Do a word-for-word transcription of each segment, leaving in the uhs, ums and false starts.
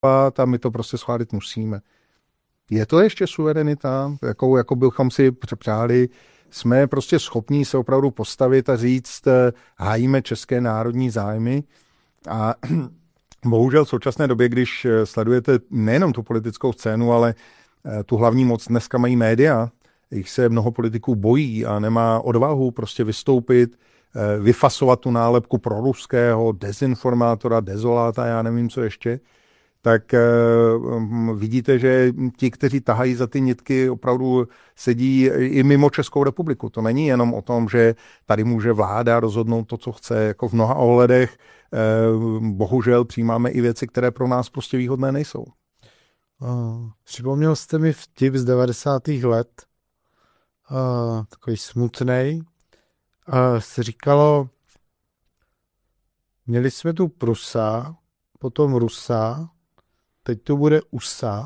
a my to prostě schválit musíme. Je to ještě suverenita, jakou, jakou bychom si přáli? Jsme prostě schopní se opravdu postavit a říct, hájíme české národní zájmy a bohužel v současné době, když sledujete nejenom tu politickou scénu, ale tu hlavní moc dneska mají média, jich se mnoho politiků bojí a nemá odvahu prostě vystoupit, vyfasovat tu nálepku proruského, dezinformátora, dezoláta, já nevím, co ještě, tak uh, vidíte, že ti, kteří tahají za ty nitky, opravdu sedí i mimo Českou republiku. To není jenom o tom, že tady může vláda rozhodnout to, co chce. Jako v mnoha ohledech uh, bohužel přijímáme i věci, které pro nás prostě výhodné nejsou. Uh, připomněl jste mi vtip z devadesátých let, uh, takový smutnej. Uh, se říkalo, měli jsme tu Prusa, potom Rusa, teď to bude U S A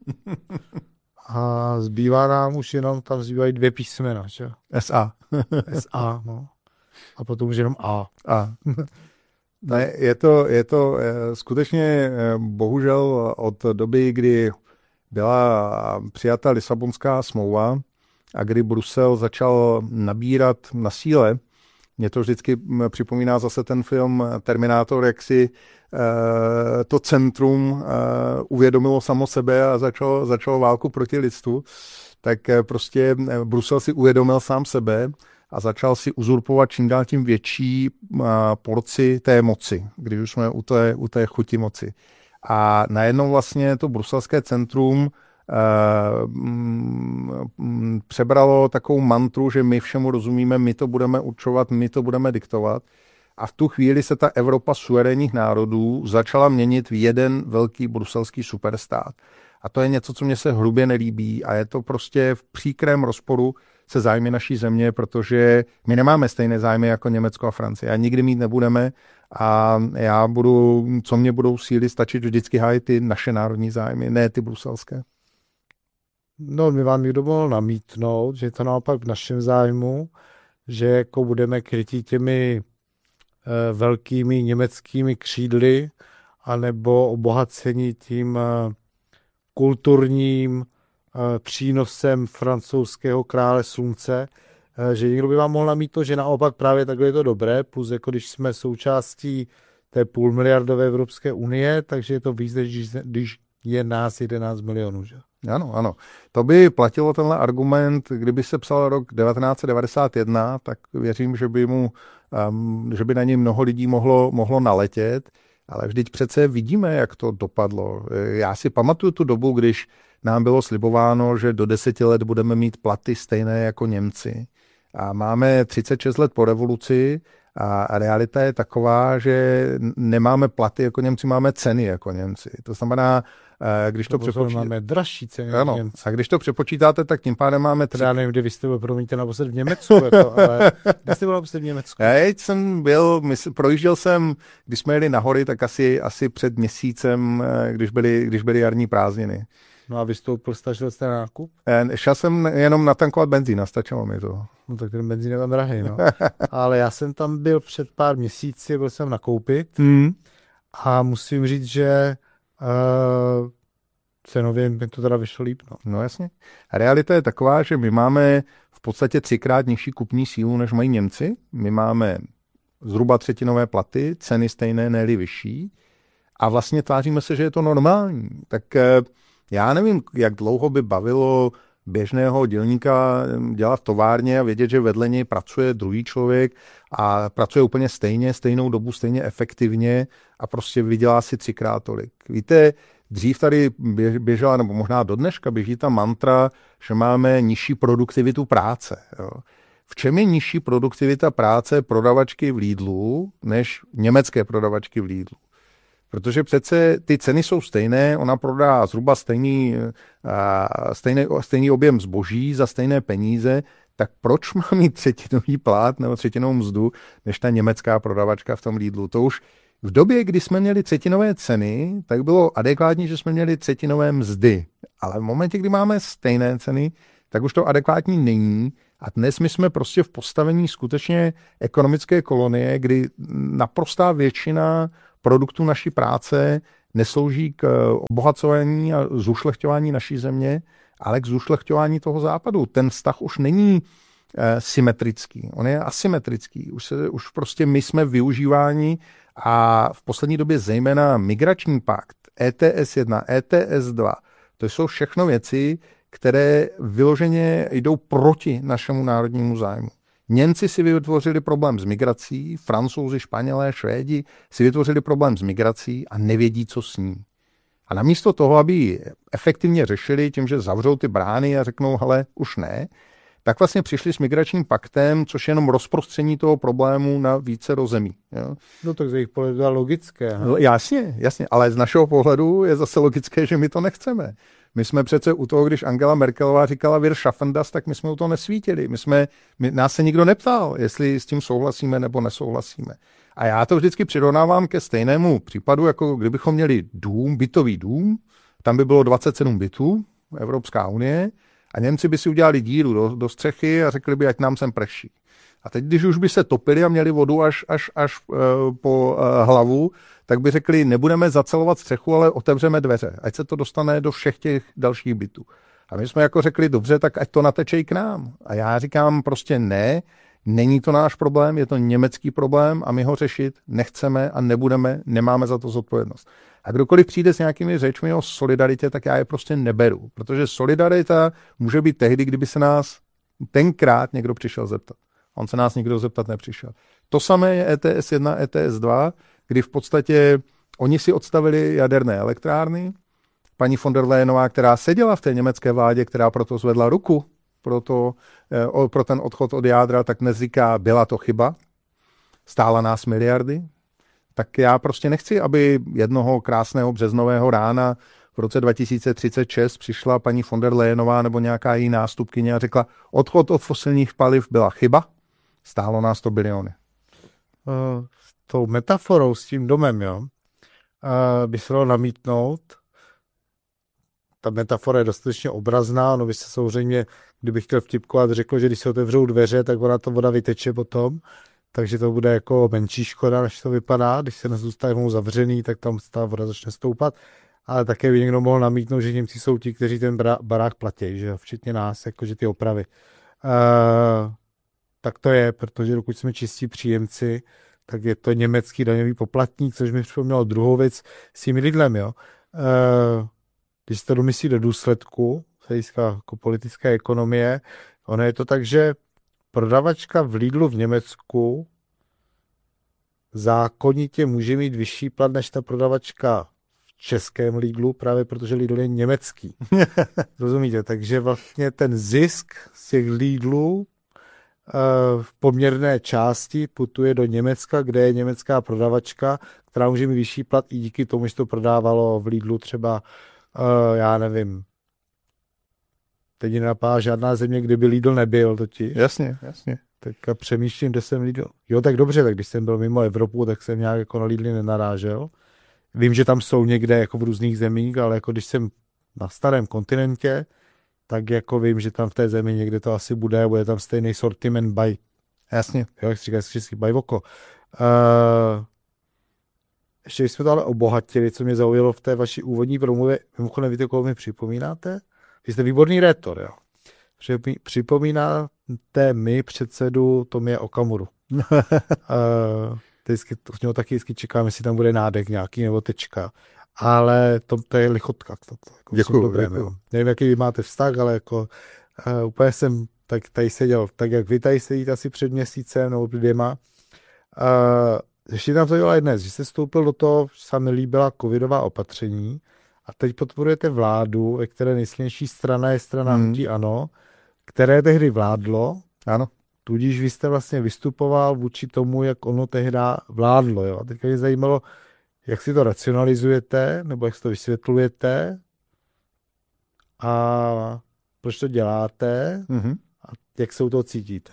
a zbývá nám už jenom, tam zbývají dvě písmena, že? S A. S A, no. A potom už jenom A. A. Ne, je to, je to skutečně bohužel od doby, kdy byla přijata Lisabonská smlouva a kdy Brusel začal nabírat na síle, mě to vždycky připomíná zase ten film Terminátor, jak si to centrum uvědomilo samo sebe a začalo, začalo válku proti lidstvu, tak prostě Brusel si uvědomil sám sebe a začal si uzurpovat čím dál tím větší porci té moci, když už jsme u té, u té chuti moci. A najednou vlastně to bruselské centrum přebralo takovou mantru, že my všemu rozumíme, my to budeme určovat, my to budeme diktovat. A v tu chvíli se ta Evropa suverénních národů začala měnit v jeden velký bruselský superstát. A to je něco, co mně se hrubě nelíbí a je to prostě v příkrém rozporu se zájmy naší země, protože my nemáme stejné zájmy jako Německo a Francie. A nikdy mít nebudeme a já budu, co mě budou síly, stačit vždycky hájit ty naše národní zájmy, ne ty bruselské. No, my vám někdo mohl namítnout, že je to naopak v našem zájmu, že jako budeme krytí těmi e, velkými německými křídly anebo obohacení tím e, kulturním e, přínosem francouzského krále slunce, e, že někdo by vám mohl namítnout, že naopak právě takhle je to dobré, plus jako když jsme součástí té půlmiliardové Evropské unie, takže je to víc, než když je nás jedenáct milionů, že? Ano, ano. To by platilo tenhle argument, kdyby se psal rok devatenáct set devadesát jedna, tak věřím, že by, mu, um, že by na něj mnoho lidí mohlo, mohlo naletět, ale vždyť přece vidíme, jak to dopadlo. Já si pamatuju tu dobu, když nám bylo slibováno, že do deseti let budeme mít platy stejné jako Němci. A máme třicet šest let po revoluci a realita je taková, že nemáme platy jako Němci, máme ceny jako Němci. To znamená, když to, to přepočítáte... Máme dražší ceny. Ano, a když to přepočítáte, tak tím pádem máme... Tři... Já nevím, kde vy jste byl, promiňte, naposled v Německu, jako, ale kde jste byl naposled v Německu? Já jsem byl, mysl, projížděl jsem, když jsme jeli na hory, tak asi, asi před měsícem, když byly, když byly jarní prázdniny. No a vystoupil, stačil jste na nákup? Šel jsem jenom natankovat benzín a stačilo mi to. No tak ten benzín je tam drahý, no. Ale já jsem tam byl před pár měsíci, byl jsem nakoupit hmm. a musím říct, že uh, cenově mi to teda vyšlo líp. No. no jasně. A realita je taková, že my máme v podstatě třikrát nižší kupní sílu, než mají Němci. My máme zhruba třetinové platy, ceny stejné, ne-li vyšší. A vlastně tváříme se, že je to normální. Tak já nevím, jak dlouho by bavilo běžného dělníka dělat v továrně a vědět, že vedle něj pracuje druhý člověk a pracuje úplně stejně, stejnou dobu, stejně efektivně a prostě vydělá si třikrát tolik. Víte, dřív tady běžela, nebo možná do dneška běží ta mantra, že máme nižší produktivitu práce. Jo. V čem je nižší produktivita práce prodavačky v Lidlu než německé prodavačky v Lidlu? Protože přece ty ceny jsou stejné, ona prodá zhruba stejný, stejný, stejný objem zboží za stejné peníze, tak proč má mít třetinový plát nebo třetinovou mzdu než ta německá prodavačka v tom Lidlu? To už v době, kdy jsme měli třetinové ceny, tak bylo adekvátní, že jsme měli třetinové mzdy. Ale v momentě, kdy máme stejné ceny, tak už to adekvátní není. A dnes my jsme prostě v postavení skutečně ekonomické kolonie, kdy naprostá většina produktů naší práce neslouží k obohacování a zušlechťování naší země, ale k zušlechťování toho západu. Ten vztah už není symetrický, on je asymetrický. Už, se, už prostě my jsme využíváni a v poslední době zejména migrační pakt, E T S jedna, E T S dva, to jsou všechno věci, které vyloženě jdou proti našemu národnímu zájmu. Němci si vytvořili problém s migrací, Francouzi, Španělé, Švédi si vytvořili problém s migrací a nevědí, co s ní. A namísto toho, aby efektivně řešili tím, že zavřou ty brány a řeknou, hele, už ne, tak vlastně přišli s migračním paktem, což je jenom rozprostření toho problému na více zemí. Jo. No tak z jejich pohledu je logické. No, jasně, jasně, ale z našeho pohledu je zase logické, že my to nechceme. My jsme přece u toho, když Angela Merkelová říkala wir schaffen das, tak my jsme u toho nesvítili. My jsme, my, nás se nikdo neptal, jestli s tím souhlasíme nebo nesouhlasíme. A já to vždycky přirovnávám ke stejnému případu, jako kdybychom měli dům, bytový dům, tam by bylo dvacet sedm bytů, Evropská unie, a Němci by si udělali díru do, do střechy a řekli by, ať nám sem prší. A teď, když už by se topili a měli vodu až, až, až uh, po uh, hlavu, tak by řekli, nebudeme zacelovat střechu, ale otevřeme dveře, ať se to dostane do všech těch dalších bytů. A my jsme jako řekli, dobře, tak ať to natečej k nám. A já říkám prostě ne, není to náš problém, je to německý problém a my ho řešit nechceme a nebudeme, nemáme za to zodpovědnost. A kdokoliv přijde s nějakými řečmi o solidaritě, tak já je prostě neberu, protože solidarita může být tehdy, kdyby se nás tenkrát někdo přišel zeptat. On se nás nikdo zeptat nepřišel. To samé je E T S jedna, E T S dva, kdy v podstatě oni si odstavili jaderné elektrárny. Paní von der Leyenová, která seděla v té německé vládě, která proto zvedla ruku pro, to, pro ten odchod od jádra, tak dnes říká, byla to chyba, stála nás miliardy. Tak já prostě nechci, aby jednoho krásného březnového rána v roce dva tisíce třicet šest přišla paní von der Leyenová nebo nějaká její nástupkyně a řekla, odchod od fosilních paliv byla chyba, stálo nás to biliony. Uh, s tou metaforou, s tím domem, jo, uh, by se dalo namítnout. Ta metafora je dostatečně obrazná, no by se samozřejmě, kdybych chtěl vtipkovat, řekl, že když se otevřou dveře, tak ona ta voda vyteče potom. Takže to bude jako menší škoda, než to vypadá. Když se nezůstanou zavřený, tak tam ta voda začne stoupat. Ale také by někdo mohl namítnout, že Němci jsou ti, kteří ten barák platí, že včetně nás, jakože ty opravy. Uh, tak to je, protože dokud jsme čistí příjemci, tak je to německý daňový poplatník, což mi připomnělo druhou věc s tím Lidlem. Jo. Uh, když se to domyslí do důsledku, z hlediska jako politické ekonomie, ono je to tak, že prodavačka v Lidlu v Německu zákonitě může mít vyšší plat než ta prodavačka v českém Lidlu, právě protože Lidl je německý. Rozumíte? Takže vlastně ten zisk z těch Lidlů v poměrné části putuje do Německa, kde je německá prodavačka, která může mít vyšší plat i díky tomu, že to prodávalo v Lidlu třeba, já nevím, teď nenapadá žádná země, kde by Lidl nebyl totiž. Jasně, jasně. Tak a přemýšlím, kde jsem Lidl. Jo, tak dobře, tak když jsem byl mimo Evropu, tak jsem nějak jako na Lidly nenarážel. Vím, že tam jsou někde jako v různých zemích, ale jako když jsem na starém kontinentě, tak jako vím, že tam v té zemi někde to asi bude, bude tam stejný sortiment by. Jasně. Jo, jak se říká český, by oko. Uh, ještě jsme to ale obohatili, co mě zaujalo v té vaší úvodní promluvě. Mimochodem, víte, koho mi připomínáte? Vy jste výborný rétor, jo. Připomínáte mi předsedu Tomia Okamuru. uh, vždycky, to z něho taky vždycky čekám, jestli tam bude nádech nějaký nebo tečka. Ale to, to je lichotka. To, to, jako děkuju, dobré, děkuju. Nevím, jaký vy máte vztah, ale jako uh, úplně jsem tak tady seděl, tak jak vy tady sedíte asi před měsícem nebo dvěma. Uh, ještě tam to dělala dnes, že jste vstoupil do toho, že se mi líbila covidová opatření a teď podporujete vládu, ve které nejsilnější strana je strana hmm. hnutí ANO, které tehdy vládlo. Ano. Tudíž vy jste vlastně vystupoval vůči tomu, jak ono tehdy vládlo. Jo? A teďka mě zajímalo, jak si to racionalizujete, nebo jak si to vysvětlujete a proč to děláte mm-hmm. a jak se u toho cítíte.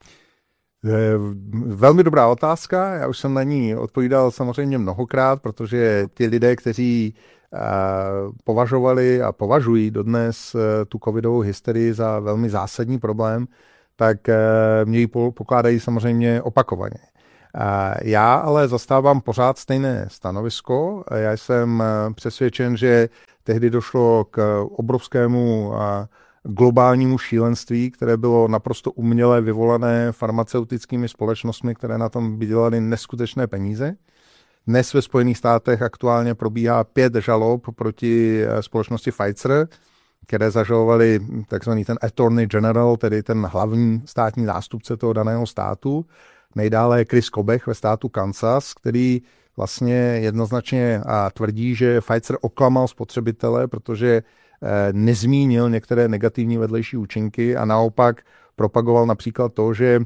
Velmi dobrá otázka, já už jsem na ní odpovídal samozřejmě mnohokrát, protože ti lidé, kteří považovali a považují dodnes tu covidovou hysterii za velmi zásadní problém, tak mě ji pokládají samozřejmě opakovaně. Já ale zastávám pořád stejné stanovisko. Já jsem přesvědčen, že tehdy došlo k obrovskému globálnímu šílenství, které bylo naprosto uměle vyvolané farmaceutickými společnostmi, které na tom vydělaly neskutečné peníze. Dnes ve Spojených státech aktuálně probíhá pět žalob proti společnosti Pfizer, které zažalovali takzvaný ten Attorney General, tedy ten hlavní státní zástupce toho daného státu. Nejdále je Chris Kobach ve státu Kansas, který vlastně jednoznačně tvrdí, že Pfizer oklamal spotřebitele, protože nezmínil některé negativní vedlejší účinky a naopak propagoval například to, že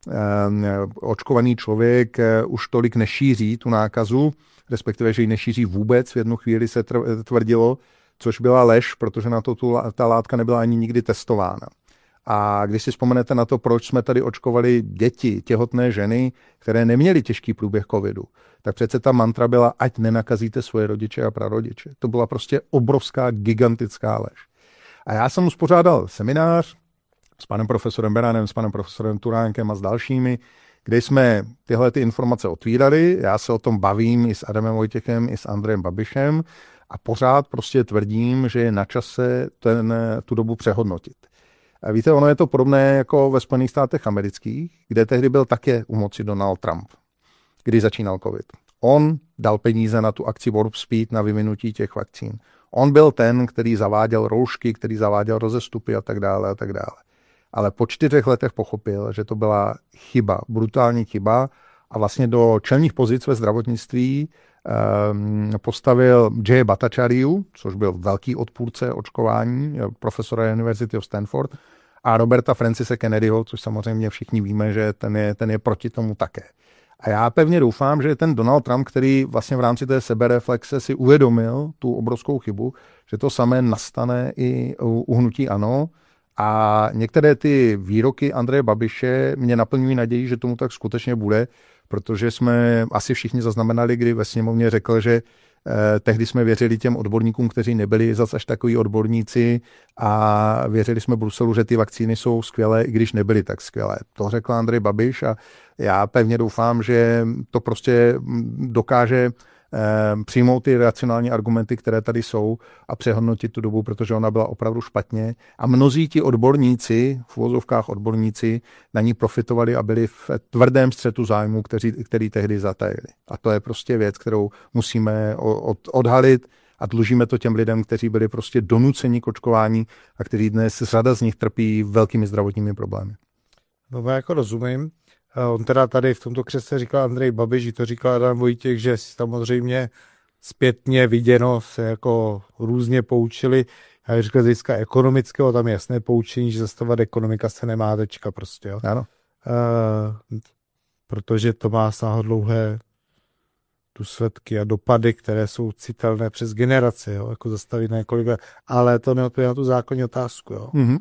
očkovaný člověk už tolik nešíří tu nákazu, respektive, že ji nešíří vůbec. V jednu chvíli se tvrdilo, což byla lež, protože na to tu, ta látka nebyla ani nikdy testována. A když si vzpomenete na to, proč jsme tady očkovali děti, těhotné ženy, které neměly těžký průběh covidu, tak přece ta mantra byla, ať nenakazíte svoje rodiče a prarodiče. To byla prostě obrovská, gigantická lež. A já jsem uspořádal seminář s panem profesorem Beranem, s panem profesorem Turánkem a s dalšími, kde jsme tyhle ty informace otvírali. Já se o tom bavím i s Adamem Vojtěchem, i s Andrejem Babišem a pořád prostě tvrdím, že je na čase ten, tu dobu přehodnotit. A víte, ono je to podobné jako ve Spojených státech amerických, kde tehdy byl také u moci Donald Trump, kdy začínal covid. On dal peníze na tu akci Warp Speed, na vyvinutí těch vakcín. On byl ten, který zaváděl roušky, který zaváděl rozestupy a tak dále a tak dále. Ale po čtyřech letech pochopil, že to byla chyba, brutální chyba a vlastně do čelních pozic ve zdravotnictví um, postavil Jay Bhattacharyu, což byl velký odpůrce očkování, profesora University of Stanford, a Roberta Francise Kennedyho, což samozřejmě všichni víme, že ten je, ten je proti tomu také. A já pevně doufám, že ten Donald Trump, který vlastně v rámci té sebereflexe si uvědomil tu obrovskou chybu, že to samé nastane i u, u hnutí ANO. A některé ty výroky Andreje Babiše mě naplňují naději, že tomu tak skutečně bude, protože jsme asi všichni zaznamenali, kdy ve sněmovně řekl, že eh, tehdy jsme věřili těm odborníkům, kteří nebyli zas až takový odborníci a věřili jsme Bruselu, že ty vakcíny jsou skvělé, i když nebyly tak skvělé. To řekl Andrej Babiš a já pevně doufám, že to prostě dokáže přijmout ty racionální argumenty, které tady jsou a přehodnotit tu dobu, protože ona byla opravdu špatně. A mnozí ti odborníci, v uvozovkách odborníci, na ní profitovali a byli v tvrdém střetu zájmu, který, který tehdy zatajili. A to je prostě věc, kterou musíme od, odhalit a dlužíme to těm lidem, kteří byli prostě donuceni k očkování a kteří dnes řada z nich trpí velkými zdravotními problémy. No, já jako rozumím. On teda tady v tomto křesle říkal Andrej Babiš, že to říkal Adam Vojtěch, že samozřejmě zpětně viděno se jako různě poučili. Já říkal z hlediska ekonomického, tam je jasné poučení, že zastavovat ekonomika se nemá tečka prostě. Jo. Ano. Uh, protože to má sáhodlouhé důsledky a dopady, které jsou citelné přes generace, jo, jako zastavit na několik let. Ale to neodpovědá na tu základní otázku. Jo. Mm-hmm.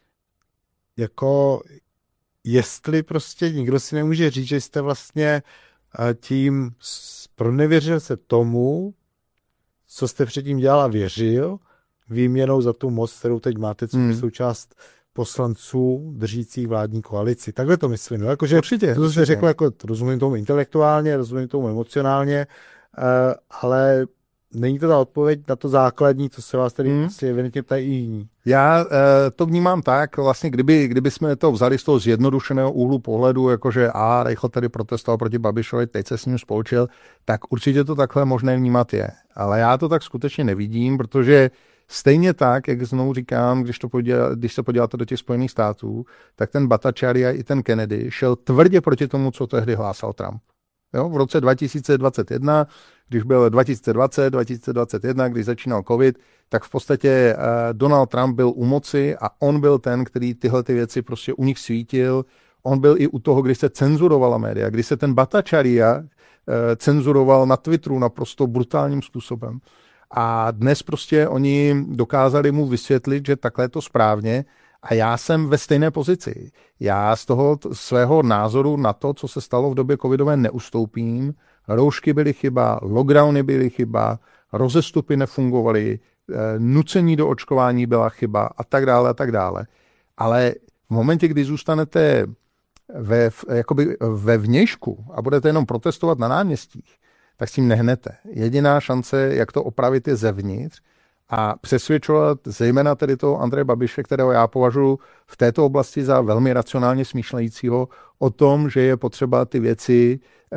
Jako jestli prostě nikdo si nemůže říct, že jste vlastně tím pronevěřil se tomu, co jste předtím dělal a věřil, výměnou za tu moc, kterou teď máte, co je hmm. součást poslanců držících vládní koalici. Takhle to myslím. Jakože, určitě. To jste řekl, jako, rozumím tomu intelektuálně, rozumím tomu emocionálně, ale není to ta odpověď na to základní, co se vás tady hmm. asi evidentně ptají i jiní. Já e, to vnímám tak, vlastně kdyby, kdyby jsme to vzali z toho zjednodušeného úhlu pohledu, jakože a rychle tady protestoval proti Babišovi, teď se s ním spolčil, tak určitě to takhle možné vnímat je. Ale já to tak skutečně nevidím, protože stejně tak, jak znovu říkám, když, to podíl, když se podíváte do těch Spojených států, tak ten Bhattacharya i ten Kennedy šel tvrdě proti tomu, co tehdy hlásal Trump. Jo, v roce dva tisíce dvacet jedna, když byl dva tisíce dvacet, dva tisíce dvacet jedna, když začínal covid, tak v podstatě Donald Trump byl u moci a on byl ten, který tyhle ty věci prostě u nich svítil. On byl i u toho, když se cenzurovala média, když se ten Bhattacharya cenzuroval na Twitteru naprosto brutálním způsobem. A dnes prostě oni dokázali mu vysvětlit, že takhle je to správně. A já jsem ve stejné pozici. Já z toho svého názoru na to, co se stalo v době covidové, neustoupím. Roušky byly chyba, lockdowny byly chyba, rozestupy nefungovaly, nucení do očkování byla chyba a tak dále a tak dále. Ale v momentě, kdy zůstanete ve, jakoby ve vnějšku a budete jenom protestovat na náměstích, tak s tím nehnete. Jediná šance, jak to opravit, je zevnitř a přesvědčovat zejména tedy toho Andreje Babiše, kterého já považuji v této oblasti za velmi racionálně smýšlejícího, o tom, že je potřeba ty věci eh,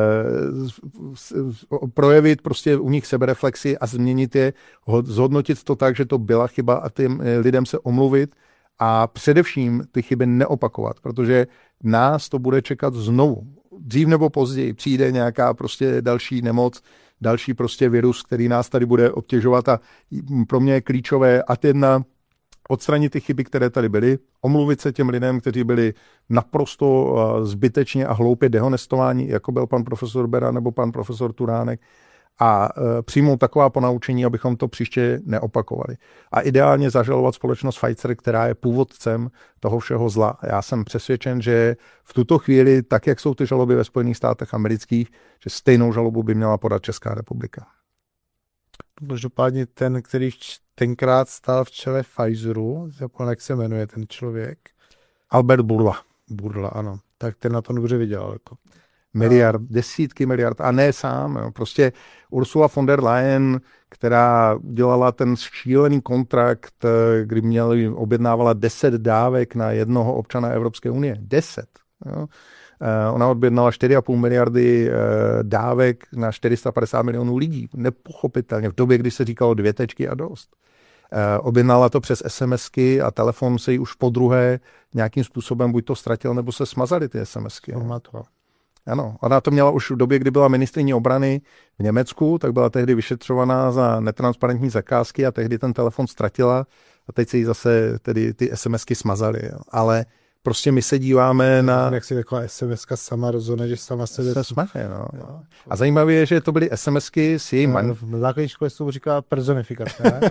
projevit prostě u nich sebereflexi a změnit je, zhodnotit to tak, že to byla chyba a těm lidem se omluvit a především ty chyby neopakovat, protože nás to bude čekat znovu. Dřív nebo později přijde nějaká prostě další nemoc, další prostě virus, který nás tady bude obtěžovat a pro mě je klíčové a jedna odstranit ty chyby, které tady byly, omluvit se těm lidem, kteří byli naprosto zbytečně a hloupě dehonestováni, jako byl pan profesor Bera nebo pan profesor Turánek, a přijmout taková ponaučení, abychom to příště neopakovali. A ideálně zažalovat společnost Pfizer, která je původcem toho všeho zla. Já jsem přesvědčen, že v tuto chvíli, tak jak jsou ty žaloby ve Spojených státech amerických, že stejnou žalobu by měla podat Česká republika. Každopádně ten, který tenkrát stál v čele Pfizeru, jak se jmenuje ten člověk? Albert Bourla. Bourla, ano. Tak ten na to dobře vydělal. Jako. Miliard, desítky miliard a ne sám. Jo. Prostě Ursula von der Leyen, která dělala ten šílený kontrakt, kdy měli, objednávala deset dávek na jednoho občana Evropské unie. Deset. Jo. Ona objednala čtyři a půl miliardy dávek na čtyři sta padesát milionů lidí. Nepochopitelně. V době, kdy se říkalo dvě tečky a dost. Objednala to přes SMSky a telefon se jí už po druhé nějakým způsobem buď to ztratil, nebo se smazaly ty SMSky. Ano, ona to měla už v době, kdy byla ministryní obrany v Německu, tak byla tehdy vyšetřovaná za netransparentní zakázky a tehdy ten telefon ztratila a teď se jí zase tedy ty SMSky smazaly. Jo. Ale prostě my se díváme na... Jak si taková SMSka sama rozhodne, že sama sebe... Se smaže, no. Jo. A zajímavé je, že to byly SMSky s jejím... Man... Na základní škole se tomu říká personifikace, ne?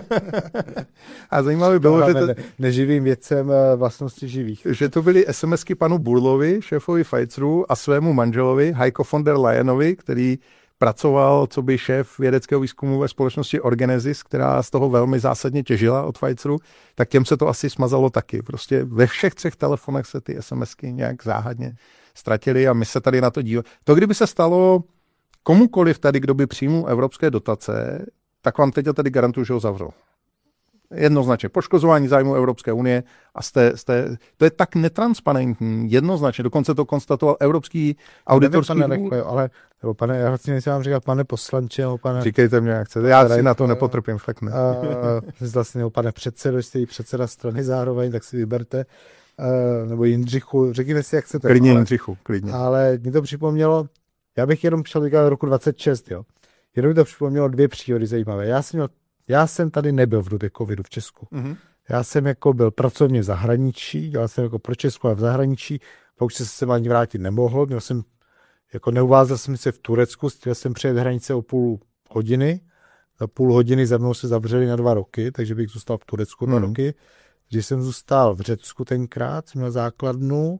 A zajímavé bylo, že... To... Ne, neživým věcem vlastnosti živých. Že to byly SMSky panu Burlovi, šéfovi Pfizeru a svému manželovi, Heiko von der Leyenovi, který pracoval co by šéf vědeckého výzkumu ve společnosti Orgenesis, která z toho velmi zásadně těžila od Pfizeru, tak těm se to asi smazalo taky. Prostě ve všech třech telefonech se ty SMSky nějak záhadně ztratily a my se tady na to díváme. To, kdyby se stalo komukoliv tady, kdo by přijmul evropské dotace, tak vám teď tady garantuju, že ho zavřou. Jednoznačně poškozování zájmu Evropské unie a jste, jste, to je tak netransparentní, jednoznačně, dokonce to konstatoval Evropský auditorský dvůr. Ale, nebo pane, já vlastně nechci vám říkat pane poslanče, nebo pane... Říkejte mě, jak chcete, já si na to nepotrpím, fakt ne. Vlastně, nebo pane předsedo, jste jí předseda strany zároveň, tak si vyberte, a, nebo Jindřichu, řekněte si, jak chcete. Klidně ale, Jindřichu, klidně. Ale mi to připomnělo, já bych jenom šel říkat roku dvacet šest, jo. Jenom mi to připomnělo dvě příhody zajímavé. Já jsem měl Já jsem tady nebyl v době covidu v Česku. Mm-hmm. Já jsem jako byl pracovně v zahraničí, dělal jsem jako pro Česku a v zahraničí, pak už se sem ani vrátit nemohl. Měl jsem, jako neuvázal jsem se v Turecku, chtěl jsem přijet hranice o půl hodiny. Za půl hodiny za mnou se zavřeli na dva roky, takže bych zůstal v Turecku dva mm-hmm. roky. Když jsem zůstal v Řecku tenkrát, jsem měl základnu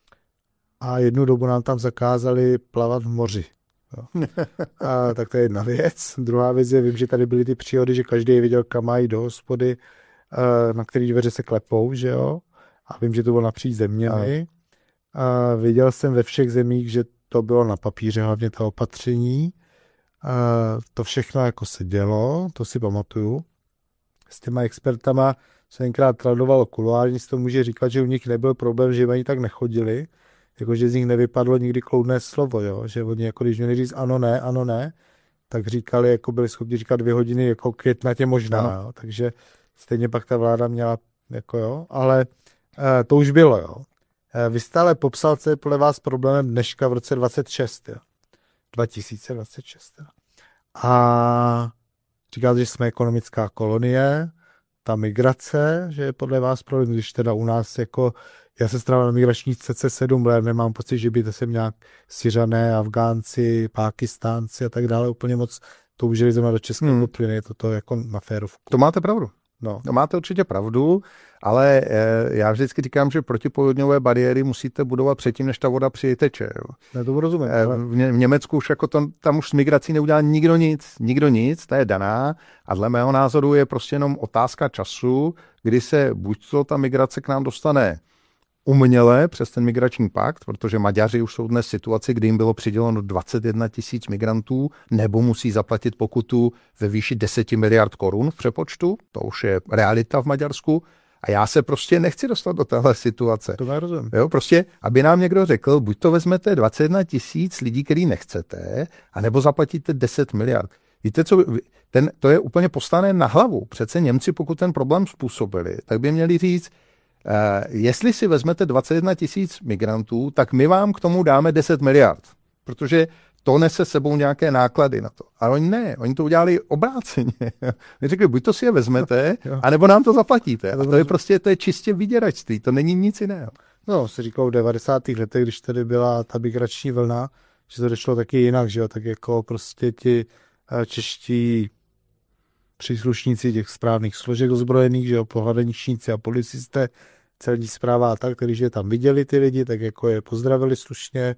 a jednu dobu nám tam zakázali plavat v moři. A, tak to je jedna věc. Druhá věc je, vím, že tady byly ty příhody, že každý věděl, kam mají do hospody, na který dveře se klepou, že jo. A vím, že to bylo napříč zeměmi. A viděl jsem ve všech zemích, že to bylo na papíře, hlavně ta opatření. A to všechno jako se dělo, to si pamatuju. S těma expertama se tenkrát tradovalo kuloárně, si to může říkat, že u nich nebyl problém, že oni tak nechodili. Jakože z nich nevypadlo nikdy kloudné slovo, jo? Že oni jako když měli říct ano, ne, ano, ne, tak říkali, jako byli schopni říkat dvě hodiny jako květnatě možná, jo? Takže stejně pak ta vláda měla, jako jo, ale e, to už bylo, jo. E, vy jste ale popsal, co je podle vás problémem dneška v roce dvacet šest, jo. dva tisíce dvacet šest, jo. A říkáte, že jsme ekonomická kolonie, ta migrace, že je podle vás problém, když teda u nás jako já se strávil na migrační cece sedm let, nemám pocit, že by to sem nějak Syřané, Afgánci, Pákistánci a tak dále úplně moc toužili zrovna do České hmm. plyny, je to, to jako na férovku. To máte pravdu. No. To máte určitě pravdu, ale eh, já vždycky říkám, že protipovodňové bariéry musíte budovat předtím, než ta voda přiteče. Ne, to rozumím. Eh, ale... v, Ně- v Německu už jako to, tam už s migrací neudělá nikdo nic. Nikdo nic, ta je daná a dle mého názoru je prostě jenom otázka času, kdy se buď to ta migrace k nám dostane uměle přes ten migrační pakt, protože Maďaři už jsou dnes v situaci, kdy jim bylo přiděleno dvacet jedna tisíc migrantů, nebo musí zaplatit pokutu ve výši deset miliard korun v přepočtu. To už je realita v Maďarsku. A já se prostě nechci dostat do téhle situace. To já rozumím. Jo, prostě, aby nám někdo řekl, buď to vezmete dvacet jedna tisíc lidí, který nechcete, anebo zaplatíte deset miliard. Víte, co, ten, to je úplně postavené na hlavu. Přece Němci, pokud ten problém způsobili, tak by měli říct, uh, jestli si vezmete dvacet jedna tisíc migrantů, tak my vám k tomu dáme deset miliard. Protože to nese sebou nějaké náklady na to. Ale oni ne, oni to udělali obráceně. Oni řekli, buď to si je vezmete, anebo nám to zaplatíte. A to je prostě, to je čistě vyděračství, to není nic jiného. No, se říkalo v devadesátých letech, když tady byla ta migrační vlna, že to došlo taky jinak, že jo, tak jako prostě ti čeští příslušníci těch správných složek ozbrojených, že jo, pohraničníci a policisté, celní správa a tak, kteří je tam viděli ty lidi, tak jako je pozdravili slušně,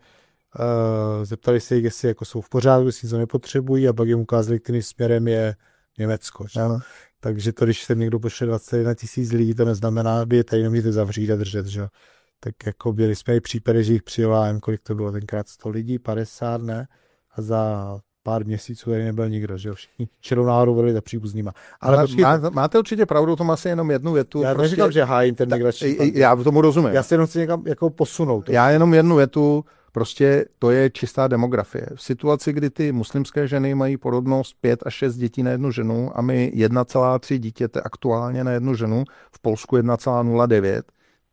uh, zeptali se jich, jestli jako jsou v pořádku, jestli něco nepotřebují a pak jim ukázali, kterým směrem je Německo. Že? Takže to, když sem někdo pošle dvacet jedna tisíc lidí, to neznamená, že je tady nemůžete zavřít a držet, že? Tak jako byli jsme i případy, že jich přijela, nevím, kolik to bylo tenkrát, sto lidí, padesát, ne? A za pár měsíců tady nebyl nikdo, že jo, všichni čerou náhodou volili za příbuznýma. Ale, Ale má, máte určitě pravdu, to má asi jenom jednu větu. Já prostě, neříkám, že hájím ten migrační. Já tomu rozumím. Já se jenom chci někam jako posunout. To. Já jenom jednu větu, prostě to je čistá demografie. V situaci, kdy ty muslimské ženy mají porodnost pět až šest dětí na jednu ženu a my jedna celá tři dítěte aktuálně na jednu ženu, v Polsku jedna celá nula devět,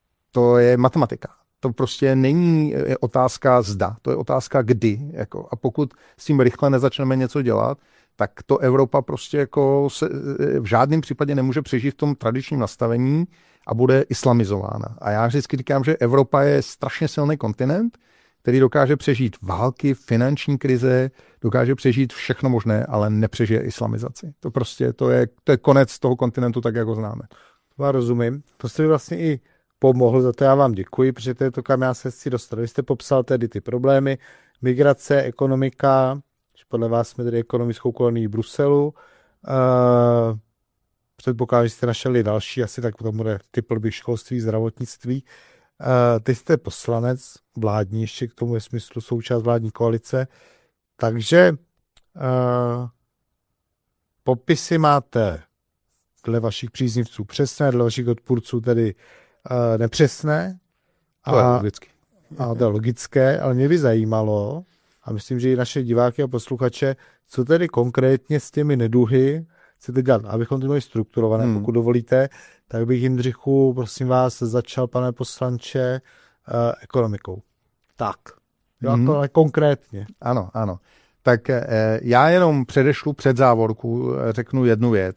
to je matematika. To prostě není otázka zda, to je otázka kdy. Jako. A pokud s tím rychle nezačneme něco dělat, tak to Evropa prostě jako se v žádném případě nemůže přežít v tom tradičním nastavení a bude islamizována. A já vždycky říkám, že Evropa je strašně silný kontinent, který dokáže přežít války, finanční krize, dokáže přežít všechno možné, ale nepřežije islamizaci. To prostě to je, to je konec toho kontinentu, tak jak ho známe. Já rozumím. To jste vlastně i pomohl, za to já vám děkuji, protože to je to, kam já se chci dostat. Vy jste popsal tedy ty problémy, migrace, ekonomika, podle vás jsme tedy ekonomickou kolonií Bruselu. Uh, předpokládám, že jste našli další, asi tak potom bude typl bych školství, zdravotnictví. Uh, ty jste poslanec vládní, ještě k tomu je smyslu součást vládní koalice. Takže uh, popisy máte dle vašich příznivců přesné, dle vašich odpůrců tedy uh, nepřesné. To je logické. A to je logické, ale mě by zajímalo, a myslím, že i naše diváky a posluchače, co tedy konkrétně s těmi neduhy chcete dělat. Abychom to měli strukturované, hmm. pokud dovolíte, tak bych, Jindřichu, prosím vás, začal, pane poslanče, uh, ekonomikou. Tak, jo, hmm. ale konkrétně. Ano, ano. Tak eh, já jenom předešlu před závorku, řeknu jednu věc.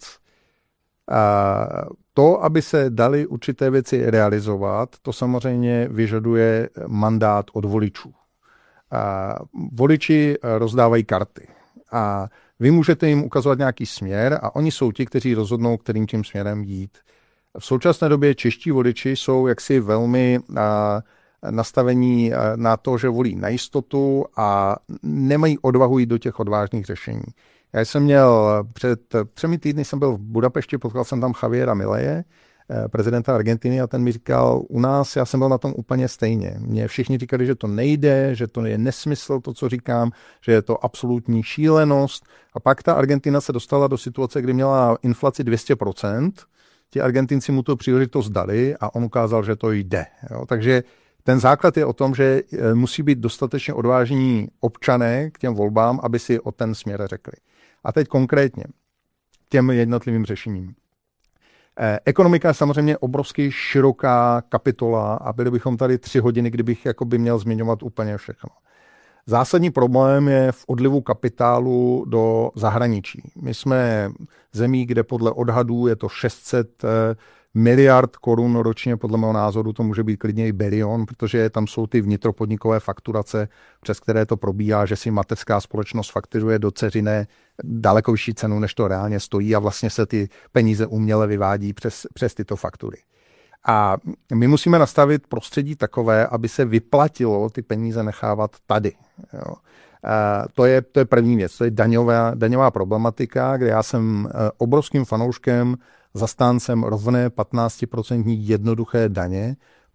A to, aby se dali určité věci realizovat, to samozřejmě vyžaduje mandát od voličů. A voliči rozdávají karty a vy můžete jim ukazovat nějaký směr a oni jsou ti, kteří rozhodnou, kterým tím směrem jít. V současné době čeští voliči jsou jaksi velmi a, nastavení na to, že volí na jistotu a nemají odvahu jít do těch odvážných řešení. Já jsem měl před třemi týdny jsem byl v Budapešti, potkal jsem tam Javiera Mileje, prezidenta Argentiny, a ten mi říkal, u nás, já jsem byl na tom úplně stejně. Mně všichni říkali, že to nejde, že to je nesmysl, to, co říkám, že je to absolutní šílenost. A pak ta Argentina se dostala do situace, kdy měla inflaci dvě stě procent. Ti Argentinci mu tu příležitost dali a on ukázal, že to jde. Jo? Takže ten základ je o tom, že musí být dostatečně odvážní občané k těm volbám, aby si o ten směr řekli. A teď konkrétně těm jednotlivým řešením. Ekonomika je samozřejmě obrovsky široká kapitola a byli bychom tady tři hodiny, kdybych jakoby měl zmiňovat úplně všechno. Zásadní problém je v odlivu kapitálu do zahraničí. My jsme zemí, kde podle odhadů je to šest set miliard korun ročně, podle mého názoru to může být klidně i bilion, protože tam jsou ty vnitropodnikové fakturace, přes které to probíhá, že si mateřská společnost fakturuje do dceřiné daleko vyšší cenu, než to reálně stojí a vlastně se ty peníze uměle vyvádí přes, přes tyto faktury. A my musíme nastavit prostředí takové, aby se vyplatilo ty peníze nechávat tady. Jo. A to je, to je první věc, to je daňová, daňová problematika, kde já jsem obrovským fanouškem, zastáncem rovné patnáctiprocentní jednoduché daně,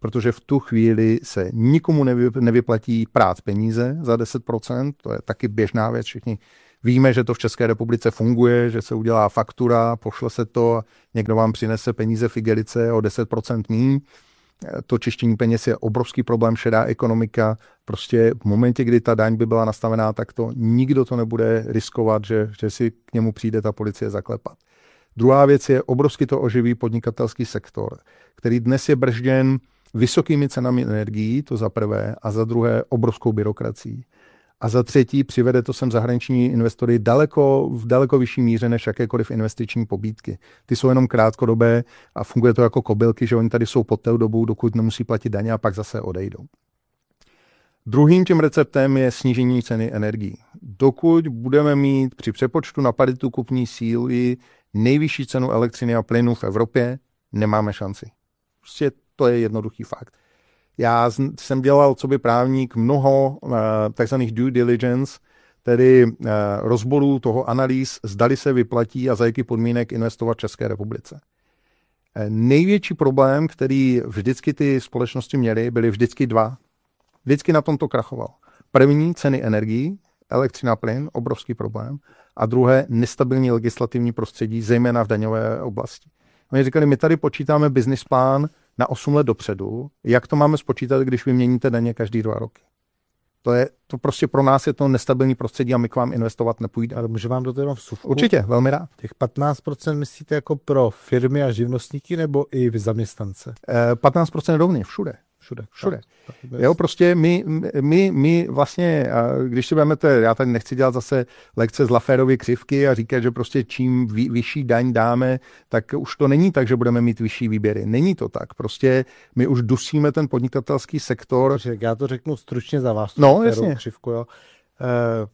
protože v tu chvíli se nikomu nevy, nevyplatí prát peníze za deset procent, to je taky běžná věc, všichni víme, že to v České republice funguje, že se udělá faktura, pošle se to, někdo vám přinese peníze v igelice o deset procent míň. To čištění peněz je obrovský problém, šedá ekonomika. Prostě v momentě, kdy ta daň by byla nastavená, tak to nikdo to nebude riskovat, že, že si k němu přijde ta policie zaklepat. Druhá věc je, obrovsky to oživí podnikatelský sektor, který dnes je bržděn vysokými cenami energií, to za prvé, a za druhé obrovskou byrokracií. A za třetí přivede to sem zahraniční investory daleko, v daleko vyšší míře než jakékoliv investiční pobídky. Ty jsou jenom krátkodobé a funguje to jako kobylky, že oni tady jsou pod tou dobu, dokud nemusí platit daně a pak zase odejdou. Druhým tím receptem je snížení ceny energií. Dokud budeme mít při přepočtu na paritu kupní síly nejvyšší cenu elektřiny a plynu v Evropě, nemáme šanci. Prostě to je jednoduchý fakt. Já jsem dělal coby právník mnoho uh, takzvaných due diligence, tedy uh, rozborů toho analýz, zdali se vyplatí a za jaký podmínek investovat v České republice. Uh, největší problém, který vždycky ty společnosti měly, byly vždycky dva. Vždycky na tom to krachoval. První, ceny energií, elektřina, plyn, obrovský problém. A druhé, nestabilní legislativní prostředí, zejména v daňové oblasti. Oni říkali, my tady počítáme business plán na osm let dopředu, jak to máme spočítat, když vyměníte daně každý dva roky. To je, to prostě pro nás je to nestabilní prostředí a my k vám investovat nepůjde. Ale může vám do toho vsuvku? Určitě, velmi rád. Těch patnáct procent myslíte jako pro firmy a živnostníky nebo i vy zaměstnance? Eh, patnáct procent rovně, všude. Všude. Všude. Jo, prostě my, my, my vlastně, když si budeme, já tady nechci dělat zase lekce z Lafferovy křivky a říkat, že prostě čím vy, vyšší daň dáme, tak už to není tak, že budeme mít vyšší výběry. Není to tak. Prostě my už dusíme ten podnikatelský sektor. Já to řeknu stručně za vás. No, jasně. Křivku, jo. Eh,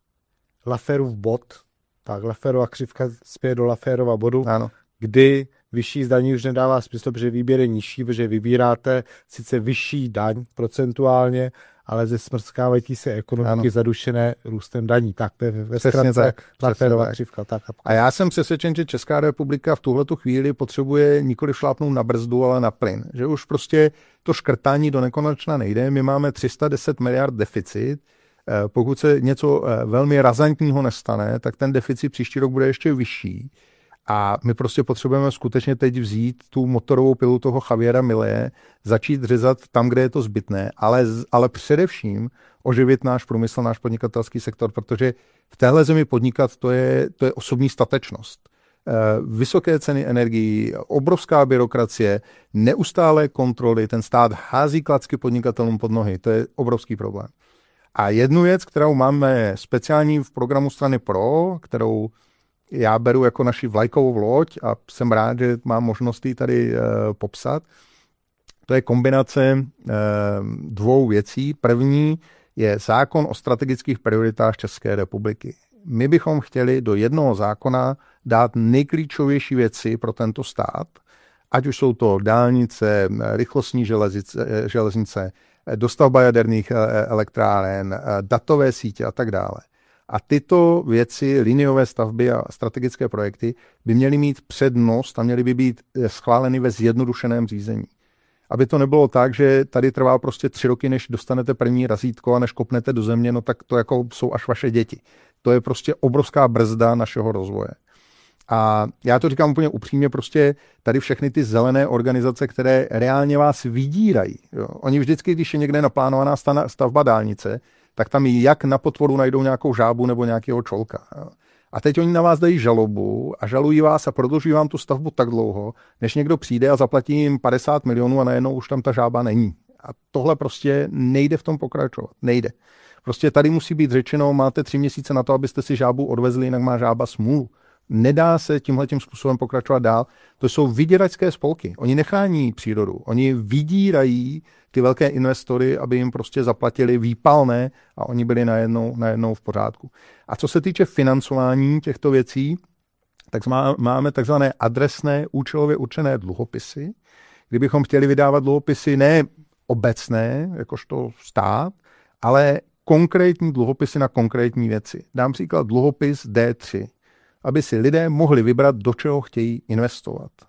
Lafferův bod, tak Lafferova křivka zpět do Lafferova bodu, ano. Kdy vyšší zdaní už nedává smysl, protože výběr je nižší, protože vybíráte sice vyšší daň procentuálně, ale ze smrskávající se ekonomiky ano. zadušené růstem daní. Tak to je ve zkratce Lafferova křivka. Tak. A já jsem přesvědčen, že Česká republika v tuhletu chvíli potřebuje nikoli šlápnout na brzdu, ale na plyn. Že už prostě to škrtání do nekonečna nejde. My máme tři sta deset miliard deficit. Pokud se něco velmi razantního nestane, tak ten deficit příští rok bude ještě vyšší. A my prostě potřebujeme skutečně teď vzít tu motorovou pilu toho Javiera Mileje, začít řezat tam, kde je to zbytné, ale, ale především oživit náš průmysl, náš podnikatelský sektor, protože v téhle zemi podnikat to je, to je osobní statečnost. Vysoké ceny energií, obrovská byrokracie, neustálé kontroly, ten stát hází klacky podnikatelům pod nohy, to je obrovský problém. A jednu věc, kterou máme speciální v programu strany Pro, kterou já beru jako naši vlajkovou loď a jsem rád, že mám možnost ji tady e, popsat. To je kombinace e, dvou věcí. První je zákon o strategických prioritách České republiky. My bychom chtěli do jednoho zákona dát nejklíčovější věci pro tento stát, ať už jsou to dálnice, rychlostní železnice, železnice dostavba jaderných elektráren, datové sítě a tak dále. A tyto věci, liniové stavby a strategické projekty by měly mít přednost a měly by být schváleny ve zjednodušeném řízení. Aby to nebylo tak, že tady trvá prostě tři roky, než dostanete první razítko a než kopnete do země, no tak to jako jsou až vaše děti. To je prostě obrovská brzda našeho rozvoje. A já to říkám úplně upřímně, prostě tady všechny ty zelené organizace, které reálně vás vydírají. Jo. Oni vždycky, když je někde naplánovaná stavba dálnice, tak tam jak na potvoru najdou nějakou žábu nebo nějakého čolka. Jo. A teď oni na vás dají žalobu a žalují vás a prodlužují vám tu stavbu tak dlouho, než někdo přijde a zaplatí jim padesát milionů a najednou už tam ta žába není. A tohle prostě nejde v tom pokračovat. Nejde. Prostě tady musí být řečeno, máte tři měsíce na to, abyste si žábu odvezli, jinak má žába smůlu. Nedá se tímhletím způsobem pokračovat dál. To jsou vyděračské spolky. Oni nechrání přírodu. Oni vydírají ty velké investory, aby jim prostě zaplatili výpalné a oni byli najednou, najednou v pořádku. A co se týče financování těchto věcí, tak máme takzvané adresné, účelově určené dluhopisy. Kdybychom chtěli vydávat dluhopisy ne obecné, jakožto stát, ale konkrétní dluhopisy na konkrétní věci. Dám příklad dluhopis D tři. Aby si lidé mohli vybrat, do čeho chtějí investovat.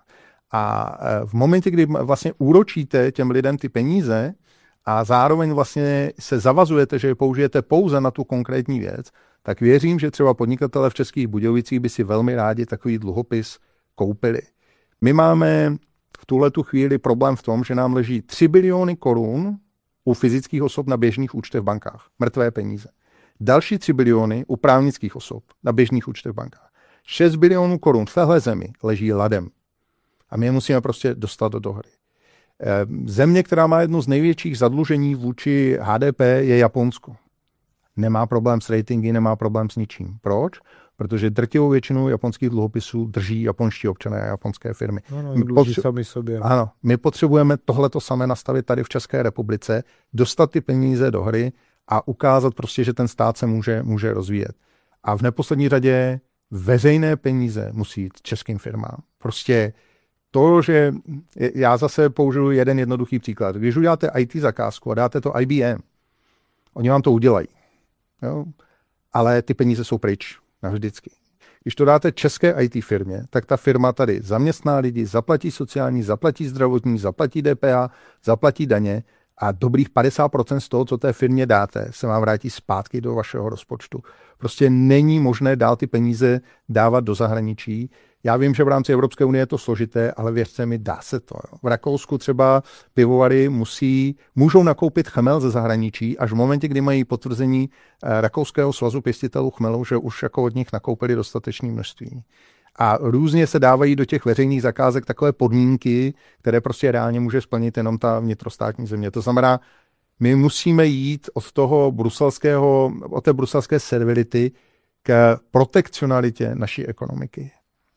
A v momentě, kdy vlastně úročíte těm lidem ty peníze a zároveň vlastně se zavazujete, že je použijete pouze na tu konkrétní věc, tak věřím, že třeba podnikatelé v Českých Budějovicích by si velmi rádi takový dluhopis koupili. My máme v tuhletu chvíli problém v tom, že nám leží tři biliony korun u fyzických osob na běžných účtech v bankách. Mrtvé peníze. Další tři biliony u právnických osob na běžných účtech v bankách. šest bilionů korun v téhle zemi leží ladem. A my je musíme prostě dostat do hry. Země, která má jedno z největších zadlužení vůči H D P, je Japonsko. Nemá problém s ratingy, nemá problém s ničím. Proč? Protože drtivou většinu japonských dluhopisů drží japonští občané a japonské firmy. No, no, dluží potře- sami sobě. Ano, my potřebujeme tohleto samé nastavit tady v České republice, dostat ty peníze do hry a ukázat prostě, že ten stát se může, může rozvíjet. A v neposlední řadě veřejné peníze musí jít českým firmám. Prostě to, že já zase použiju jeden jednoduchý příklad. Když uděláte í té zakázku a dáte to I B M, oni vám to udělají. Jo? Ale ty peníze jsou pryč navždycky. Když to dáte české í té firmě, tak ta firma tady zaměstná lidi, zaplatí sociální, zaplatí zdravotní, zaplatí D P H, zaplatí daně a dobrých padesát procent z toho, co té firmě dáte, se vám vrátí zpátky do vašeho rozpočtu. Prostě není možné dál ty peníze dávat do zahraničí. Já vím, že v rámci Evropské unie je to složité, ale věřte mi, dá se to. Jo. V Rakousku třeba pivovary musí, můžou nakoupit chmel ze zahraničí až v momentě, kdy mají potvrzení Rakouského svazu pěstitelů chmelu, že už jako od nich nakoupili dostatečné množství. A různě se dávají do těch veřejných zakázek takové podmínky, které prostě reálně může splnit jenom ta vnitrostátní země. To znamená, my musíme jít od toho bruselského, od té bruselské servility k protekcionalitě naší ekonomiky.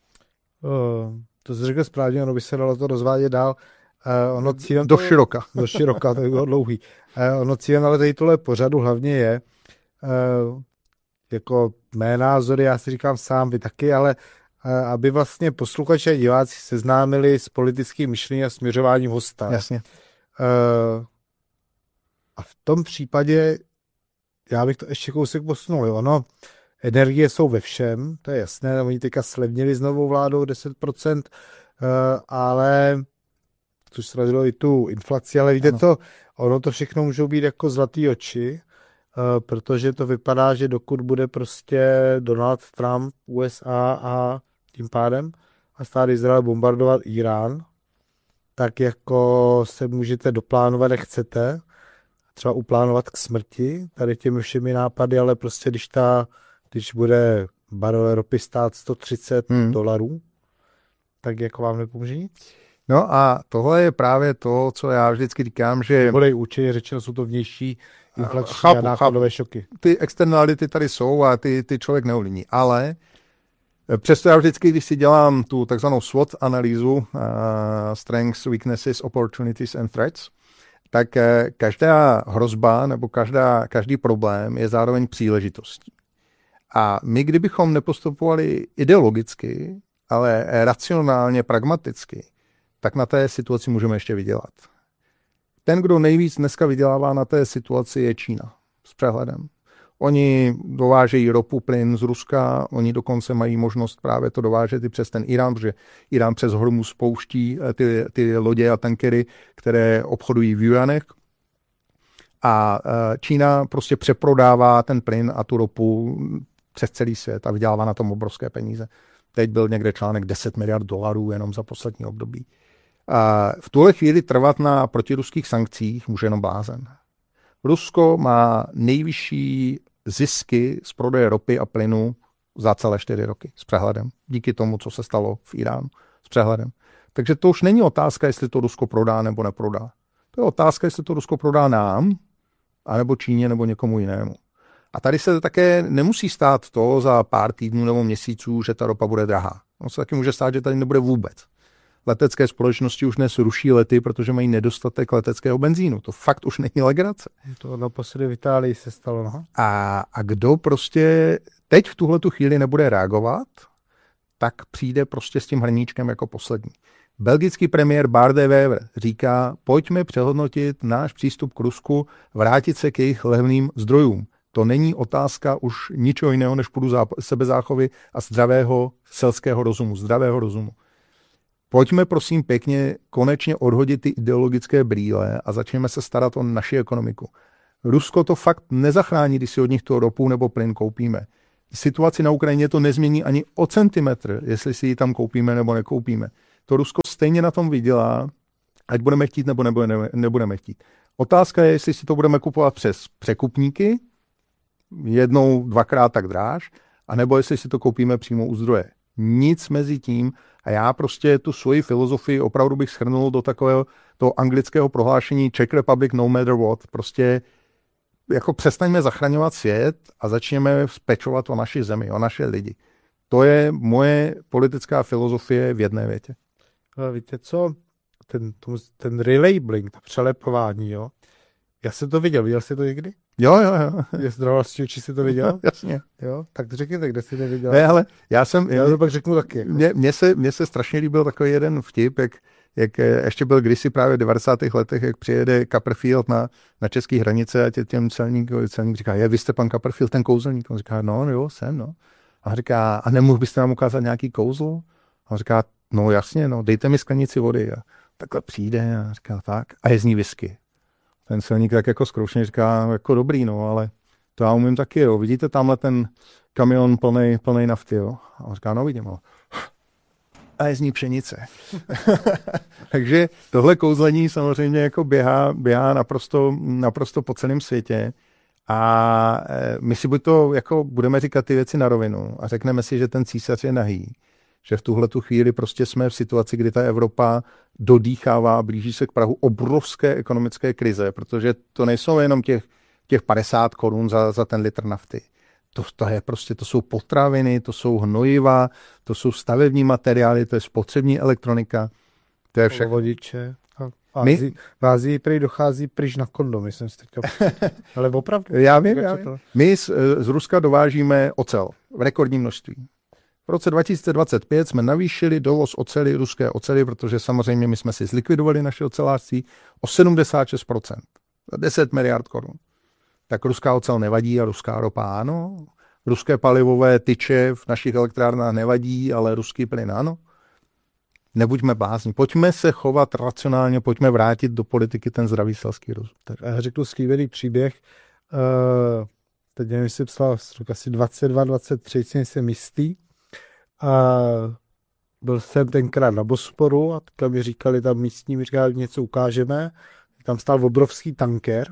Uh, to jsi řekl správně, ono by se dalo to rozvádět dál. Uh, ono cílem do široka. Do široka, to je dlouhý. Uh, ono cílem ale tady tohle pořadu hlavně je, uh, jako mé názory, já si říkám sám, vy taky, ale uh, aby vlastně posluchači a diváci seznámili s politickým myšlením a směřováním hosta. Jasně. Uh, a v tom případě já bych to ještě kousek posunul. Jo. Ono, energie jsou ve všem, to je jasné, oni teďka slevnili s novou vládou deset procent, ale což srazilo i tu inflaci, ale víte to, ono to všechno můžou být jako zlatý oči, protože to vypadá, že dokud bude prostě Donald Trump, U S A a tím pádem a stát Izrael bombardovat Irán, tak jako se můžete doplánovat, jak chcete, třeba uplánovat k smrti, tady těmi všemi nápady, ale prostě když ta když bude barel ropy stát sto třicet hmm. dolarů, tak jako vám nepomůže nic? No a tohle je právě to, co já vždycky říkám, že... Bude určitě řečeno, jsou to vnější inflační chápu, a nákladové chápu. šoky. Ty externality tady jsou a ty, ty člověk neovlivní, ale přesto já vždycky, když si dělám tu takzvanou SWOT analýzu, uh, Strengths, Weaknesses, Opportunities and Threats, tak uh, každá hrozba nebo každá, každý problém je zároveň příležitostí. A my, kdybychom nepostupovali ideologicky, ale racionálně, pragmaticky, tak na té situaci můžeme ještě vydělat. Ten, kdo nejvíc dneska vydělává na té situaci, je Čína. S přehledem. Oni dovážejí ropu, plyn z Ruska, oni dokonce mají možnost právě to dovážet i přes ten Irán, protože Irán přes Hormuz spouští ty, ty lodě a tankery, které obchodují v juanech. A Čína prostě přeprodává ten plyn a tu ropu přes celý svět a vydělává na tom obrovské peníze. Teď byl někde článek deset miliard dolarů jenom za poslední období. A v tuhle chvíli trvat na protiruských sankcích může jenom blázen. Rusko má nejvyšší zisky z prodeje ropy a plynu za celé čtyři roky s přehledem. Díky tomu, co se stalo v Iránu s přehledem. Takže to už není otázka, jestli to Rusko prodá nebo neprodá. To je otázka, jestli to Rusko prodá nám, anebo Číně, nebo někomu jinému. A tady se také nemusí stát to za pár týdnů nebo měsíců, že ta ropa bude drahá. On se taky může stát, že tady nebude vůbec. Letecké společnosti už dnes ruší lety, protože mají nedostatek leteckého benzínu. To fakt už není legrace. To naposledy v Itálii se stalo. No? A, a kdo prostě teď v tuhletu chvíli nebude reagovat, tak přijde prostě s tím hrníčkem jako poslední. Belgický premiér Bart de Wever říká, pojďme přehodnotit náš přístup k Rusku, vrátit se k jejich levným zdrojům. To není otázka už ničeho jiného, než půdu sebezáchovy a zdravého selského rozumu, zdravého rozumu. Pojďme prosím pěkně konečně odhodit ty ideologické brýle a začněme se starat o naši ekonomiku. Rusko to fakt nezachrání, když si od nich tu ropu nebo plyn koupíme. Situaci na Ukrajině to nezmění ani o centimetr, jestli si ji tam koupíme nebo nekoupíme. To Rusko stejně na tom vydělá, ať budeme chtít nebo nebudeme chtít. Otázka je, jestli si to budeme kupovat přes překupníky, jednou, dvakrát tak dráž, anebo jestli si to koupíme přímo u zdroje. Nic mezi tím a já prostě tu svoji filozofii opravdu bych shrnul do takového toho anglického prohlášení Czech Republic no matter what. Prostě jako přestaňme zachraňovat svět a začněme spečovat o naši zemi, o naše lidi. To je moje politická filozofie v jedné větě. Víte co? Ten, ten relabeling, ta přelepování, jo? Já jsem to viděl, viděl jsi to někdy? Jo, jo, jo. Jestli do vlastní oči si to viděl? Jasně. Jo, tak řekněte, kde jsi to viděl. Ne, ale já jsem... Já to pak řeknu taky. Jako. Mně, mně, se, mně se strašně líbil takový jeden vtip, jak, jak ještě byl kdysi právě v devadesátých letech, jak přijede Copperfield na, na české hranice a tě, těm celník, celník říká, je, vy jste pan Copperfield, ten kouzelník? On říká, no, jo, jsem, no. A on říká, a nemohl byste nám ukázat nějaký kouzlo? A on říká, no jasně, no, dejte mi sklenici vody. A takhle přijde a říká, tak, a je z ní whisky. Ten celník tak jako zkroušeně říká, jako dobrý, no, ale to já umím taky, jo. Vidíte tamhle ten kamion plnej, plnej nafty, jo. A on říká, no vidím, jo. A je z ní pšenice. Takže tohle kouzlení samozřejmě jako běhá, běhá naprosto, naprosto po celém světě. A my si buď to jako budeme říkat ty věci na rovinu a řekneme si, že ten císař je nahý, že v tuhle tu chvíli prostě jsme v situaci, kdy ta Evropa dodýchává, blíží se k prahu obrovské ekonomické krize, protože to nejsou jenom těch, těch padesát korun za, za ten litr nafty. To, to je prostě, to jsou potraviny, to jsou hnojiva, to jsou stavební materiály, to je spotřební elektronika, to je všechno. Vodiče. V Ázii prý dochází pryč na kondomy, jsem si teďka... Ale opravdu. Já vím, já vím. My z, z Ruska dovážíme ocel v rekordním množství. V roce dva tisíce dvacet pět jsme navýšili dovoz oceli, ruské oceli, protože samozřejmě my jsme si zlikvidovali naše ocelářství o sedmdesát šest procent. Za deset miliard korun. Tak ruská ocel nevadí a ruská ropa ano. Ruské palivové tyče v našich elektrárnách nevadí, ale ruský plyn ano. Nebuďme blázni. Pojďme se chovat racionálně, pojďme vrátit do politiky ten zdravý selský rozum. Tak já řeknu slíbený příběh. Uh, teď nevím, jestli psal asi dvacet dva dvacet tři, jsem jistý. A byl jsem tenkrát na Bosporu a tam mi říkali, tam místní mi říkali, něco ukážeme. Tam stál obrovský tanker.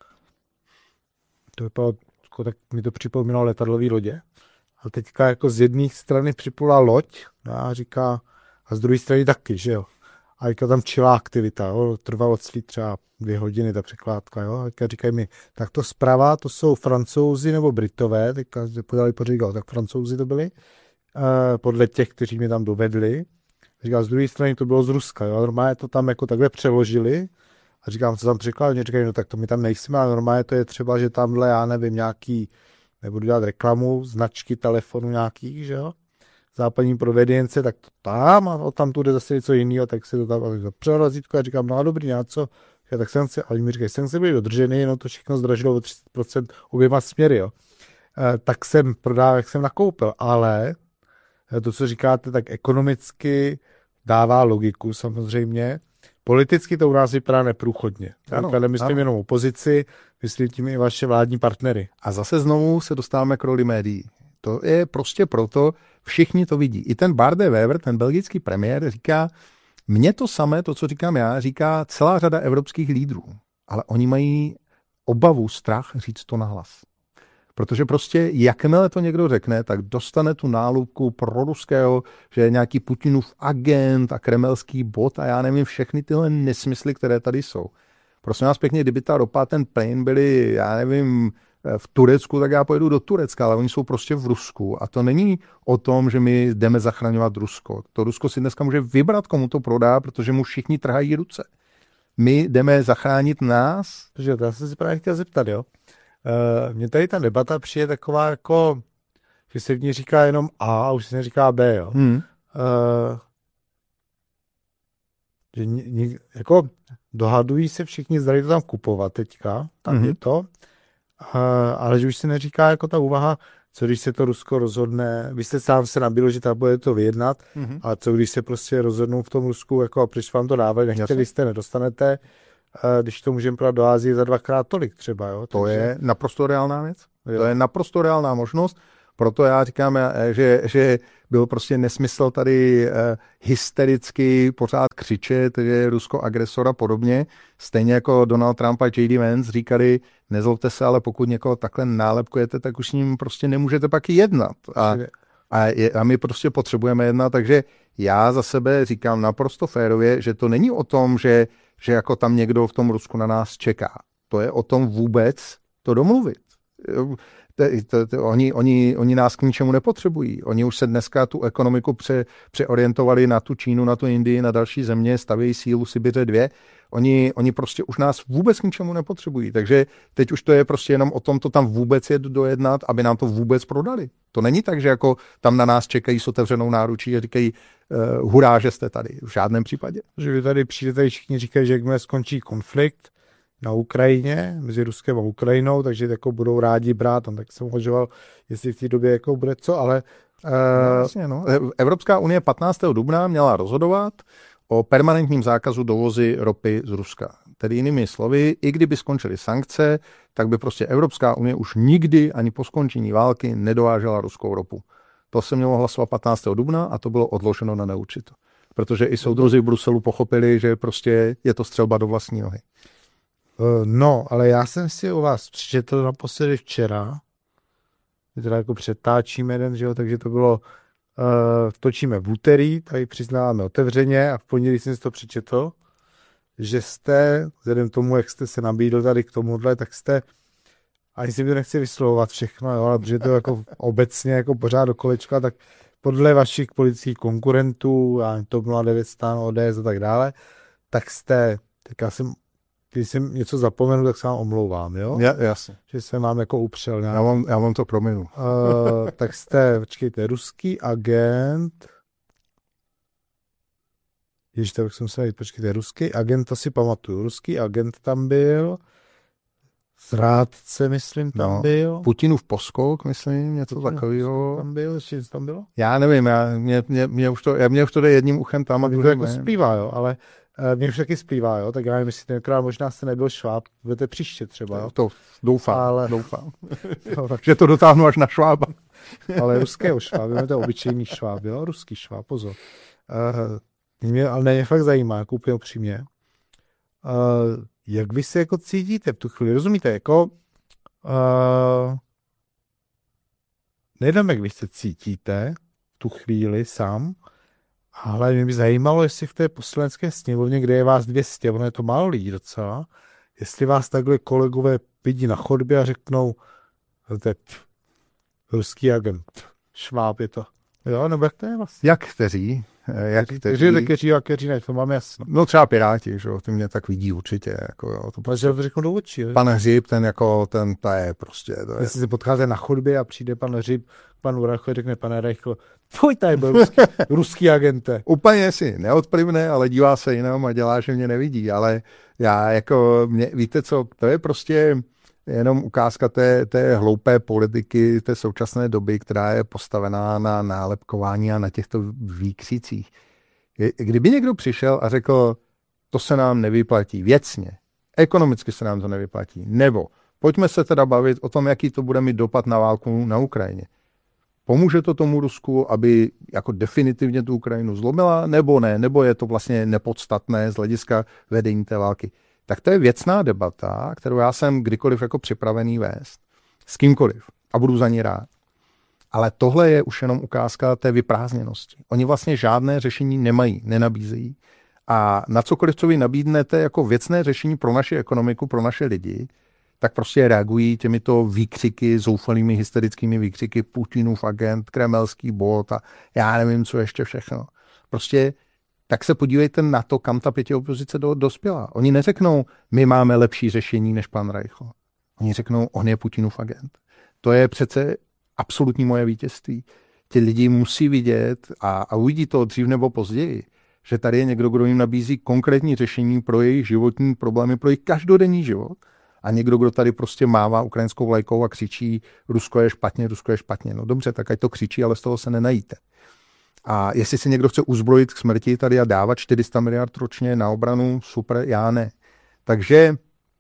To vypadalo, tak mi to připomínalo letadlový lodě. A teďka jako z jedné strany připlula loď a říká, a z druhé strany taky, že jo. A teďka tam čilá aktivita, jo. Trvalo celý třeba dvě hodiny ta překládka, jo. A teďka říkají mi, tak to zprava, to jsou Francouzi nebo Britové, teďka se podali poříkat, tak Francouzi to byli. Podle těch, kteří mě tam dovedli. Říkám, z druhé strany to bylo z Ruska, jo? Normálně to tam jako takhle přeložili a říkám, co tam překlad, mě říkají, no tak to my tam nejsme, ale normálně to je třeba, že tamhle, já nevím, nějaký, nebudu dělat reklamu, značky telefonu nějakých, že jo, západní provenience, tak to tam a tam tu jde zase něco jiného, tak se to tam přerazítko a říkám, no a dobrý, a co? Já, tak sankce, ale mi říkají, sankce byly dodrženy, no to všechno zdražilo o třicet procent oběma směry, jo. E, tak jsem prodával, jak jsem nakoupil, ale to, co říkáte, tak ekonomicky dává logiku samozřejmě. Politicky to u nás vypadá neprůchodně. Ano, tak myslím ano. jenom opozici, myslím tím i vaše vládní partnery. A zase znovu se dostáváme k roli médií. To je prostě proto, všichni to vidí. I ten Bart Wever, ten belgický premiér, říká, mně to samé, to, co říkám já, říká celá řada evropských lídrů. Ale oni mají obavu, strach říct to nahlas. Protože prostě jakmile to někdo řekne, tak dostane tu nálupku pro ruského, že je nějaký Putinův agent a kremelský bot a já nevím, všechny tyhle nesmysly, které tady jsou. Prosím vás pěkně, kdyby ta ropa, ten plyn byly, já nevím, v Turecku, tak já pojedu do Turecka, ale oni jsou prostě v Rusku. A to není o tom, že my jdeme zachraňovat Rusko. To Rusko si dneska může vybrat, komu to prodá, protože mu všichni trhají ruce. My jdeme zachránit nás. Takže já jsem si právě chtěl zeptat, jo. Uh, mně tady ta debata přijde taková jako, že se v ní říká jenom A a už se neříká B, jo. Hmm. Uh, že ně, jako dohadují se všichni, zdali to tam kupovat teďka, tak hmm. je to, uh, ale že už se neříká jako ta úvaha, co když se to Rusko rozhodne, vy jste sám se nabídl, že tam bude to vyjednat, mm-hmm. ale co když se prostě rozhodnou v tom Rusku, jako a proč vám to dávají, nechtěli jste, nedostanete, když to můžeme prodat do Asie za dvakrát tolik třeba. Jo? To Takže... je naprosto reálná věc. Jo. To je naprosto reálná možnost. Proto já říkám, že, že byl prostě nesmysl tady eh, hystericky pořád křičet, že je Rusko agresor a podobně. Stejně jako Donald Trump a J D Vance říkali, nezlobte se, ale pokud někoho takhle nálepkujete, tak už s ním prostě nemůžete pak jednat. A, a, je, a my prostě potřebujeme jednat, takže já za sebe říkám naprosto férově, že to není o tom, že, že jako tam někdo v tom Rusku na nás čeká. To je o tom vůbec to domluvit. Te, te, te, oni, oni, oni nás k ničemu nepotřebují. Oni už se dneska tu ekonomiku pře, přeorientovali na tu Čínu, na tu Indii, na další země, stavějí sílu Sibiře dvě. Oni, oni prostě už nás vůbec k ničemu nepotřebují. Takže teď už to je prostě jenom o tom to tam vůbec jet dojednat, aby nám to vůbec prodali. To není tak, že jako tam na nás čekají s otevřenou náručí a říkají uh, hurá, že jste tady. V žádném případě. Že vy tady přijdete, všichni říkají, že jakmile skončí konflikt na Ukrajině, mezi Ruskem a Ukrajinou, takže jako budou rádi brát. On tak jsem uvažoval, jestli v té době jako bude co, ale... Uh... No, vlastně, no. Evropská unie patnáctého dubna měla rozhodovat o permanentním zákazu dovozy ropy z Ruska. Tedy jinými slovy, i kdyby skončily sankce, tak by prostě Evropská unie už nikdy ani po skončení války nedovážela ruskou ropu. To se mělo hlasovat patnáctého dubna a to bylo odloženo na neurčito. Protože i soudruzi v Bruselu pochopili, že prostě je to střelba do vlastní nohy. No, ale já jsem si u vás přečetl naposledy včera, my teda jako přetáčíme jeden, že jo, takže to bylo, uh, točíme v úterý, tady přiznáváme otevřeně a v pondělí jsem si to přečetl, že jste, vzhledem tomu, jak jste se nabídl tady k tomuhle, tak jste, ani si to nechci vyslovovat všechno, jo, ale protože to jako obecně jako pořád do kolečka, tak podle vašich politických konkurentů, a TOP nula devět, STAN, O D S a tak dále, tak jste, tak já jsem když jsem něco zapomenu, tak se vám omlouvám, jo? Ja, jasně. Že jsem vám jako upřel. Já vám, já vám to prominu. Uh, tak jste, počkejte, ruský agent. Ježiš, tak jsem se, počkejte, ruský agent, to si pamatuju. Ruský agent tam byl. Zrádce, myslím, tam no, byl. Putinův poskok, myslím, něco takového. Tam byl, ještě něco tam bylo? Já nevím, já, mě, mě, mě, už to, já, mě už to jde jedním uchem tam a druhým. To jako zpívá, jo, ale mě už taky zpívá, jo, tak já nevím, jestli tenkrát možná jste nebyl Šváb, budete příště třeba, jo. To doufám, ale... doufám. No, tak... že to dotáhnu až na Švába. Ale ruského Švába, to je obyčejný Šváb, jo, ruský Šváb, pozor. Uh, mě, ale mě fakt zajímá, jako úplně upřímně. Uh, jak vy se jako cítíte v tu chvíli, rozumíte, jako uh, nejdem, jak vy se cítíte v tu chvíli sám, ale mě by zajímalo, jestli v té poslanecké sněmovně, kde je vás dvě stě, ono je to málo lidí docela, jestli vás takhle kolegové vidí na chodbě a řeknou, to je pff, ruský agent, Šváb je to. Jo, nebo jak to je vlastně? Jak kteří? Jak kteří? Kteří, kteří a kteří ne, to mám jasno. No třeba Piráti, že jo, ty mě tak vidí určitě. Jako, jo, to prostě... to řeknu do očí. Jo? Pan Hřib, ten jako, ten, to je prostě. To je... Jestli se potkáte na chodbě a přijde pan Hřib, pan Urachl, řekne, pane Reichl, tvoj tady byl ruský, ruský agente. Úplně si neodplivne, ale dívá se jinam a dělá, že mě nevidí, ale já jako, mě, víte co, to je prostě jenom ukázka té, té hloupé politiky té současné doby, která je postavená na nálepkování a na těchto výkřicích. Kdyby někdo přišel a řekl, to se nám nevyplatí věcně, ekonomicky se nám to nevyplatí, nebo pojďme se teda bavit o tom, jaký to bude mít dopad na válku na Ukrajině. Pomůže to tomu Rusku, aby jako definitivně tu Ukrajinu zlomila, nebo ne, nebo je to vlastně nepodstatné z hlediska vedení té války. Tak to je věcná debata, kterou já jsem kdykoliv jako připravený vést. S kýmkoliv. A budu za ní rád. Ale tohle je už jenom ukázka té vyprázdněnosti. Oni vlastně žádné řešení nemají, nenabízejí. A na cokoliv, co vy nabídnete jako věcné řešení pro naši ekonomiku, pro naše lidi, tak prostě reagují těmito výkřiky, zoufalými hysterickými výkřiky Putinův agent, kremelský bot a já nevím, co ještě všechno. Prostě tak se podívejte na to, kam ta pěti opozice do, dospěla. Oni neřeknou, my máme lepší řešení než pan Reichl. Oni řeknou, on je Putinův agent. To je přece absolutní moje vítězství. Ti lidi musí vidět a, a uvidí to dřív nebo později, že tady je někdo, kdo jim nabízí konkrétní řešení pro jejich životní problémy, pro jejich každodenní život A někdo, kdo tady prostě mává ukrajinskou vlajkou a křičí, Rusko je špatně, Rusko je špatně. No dobře, tak ať to křičí, ale z toho se nenajíte. A jestli si někdo chce uzbrojit k smrti tady a dávat čtyři sta miliard ročně na obranu, super, já ne. Takže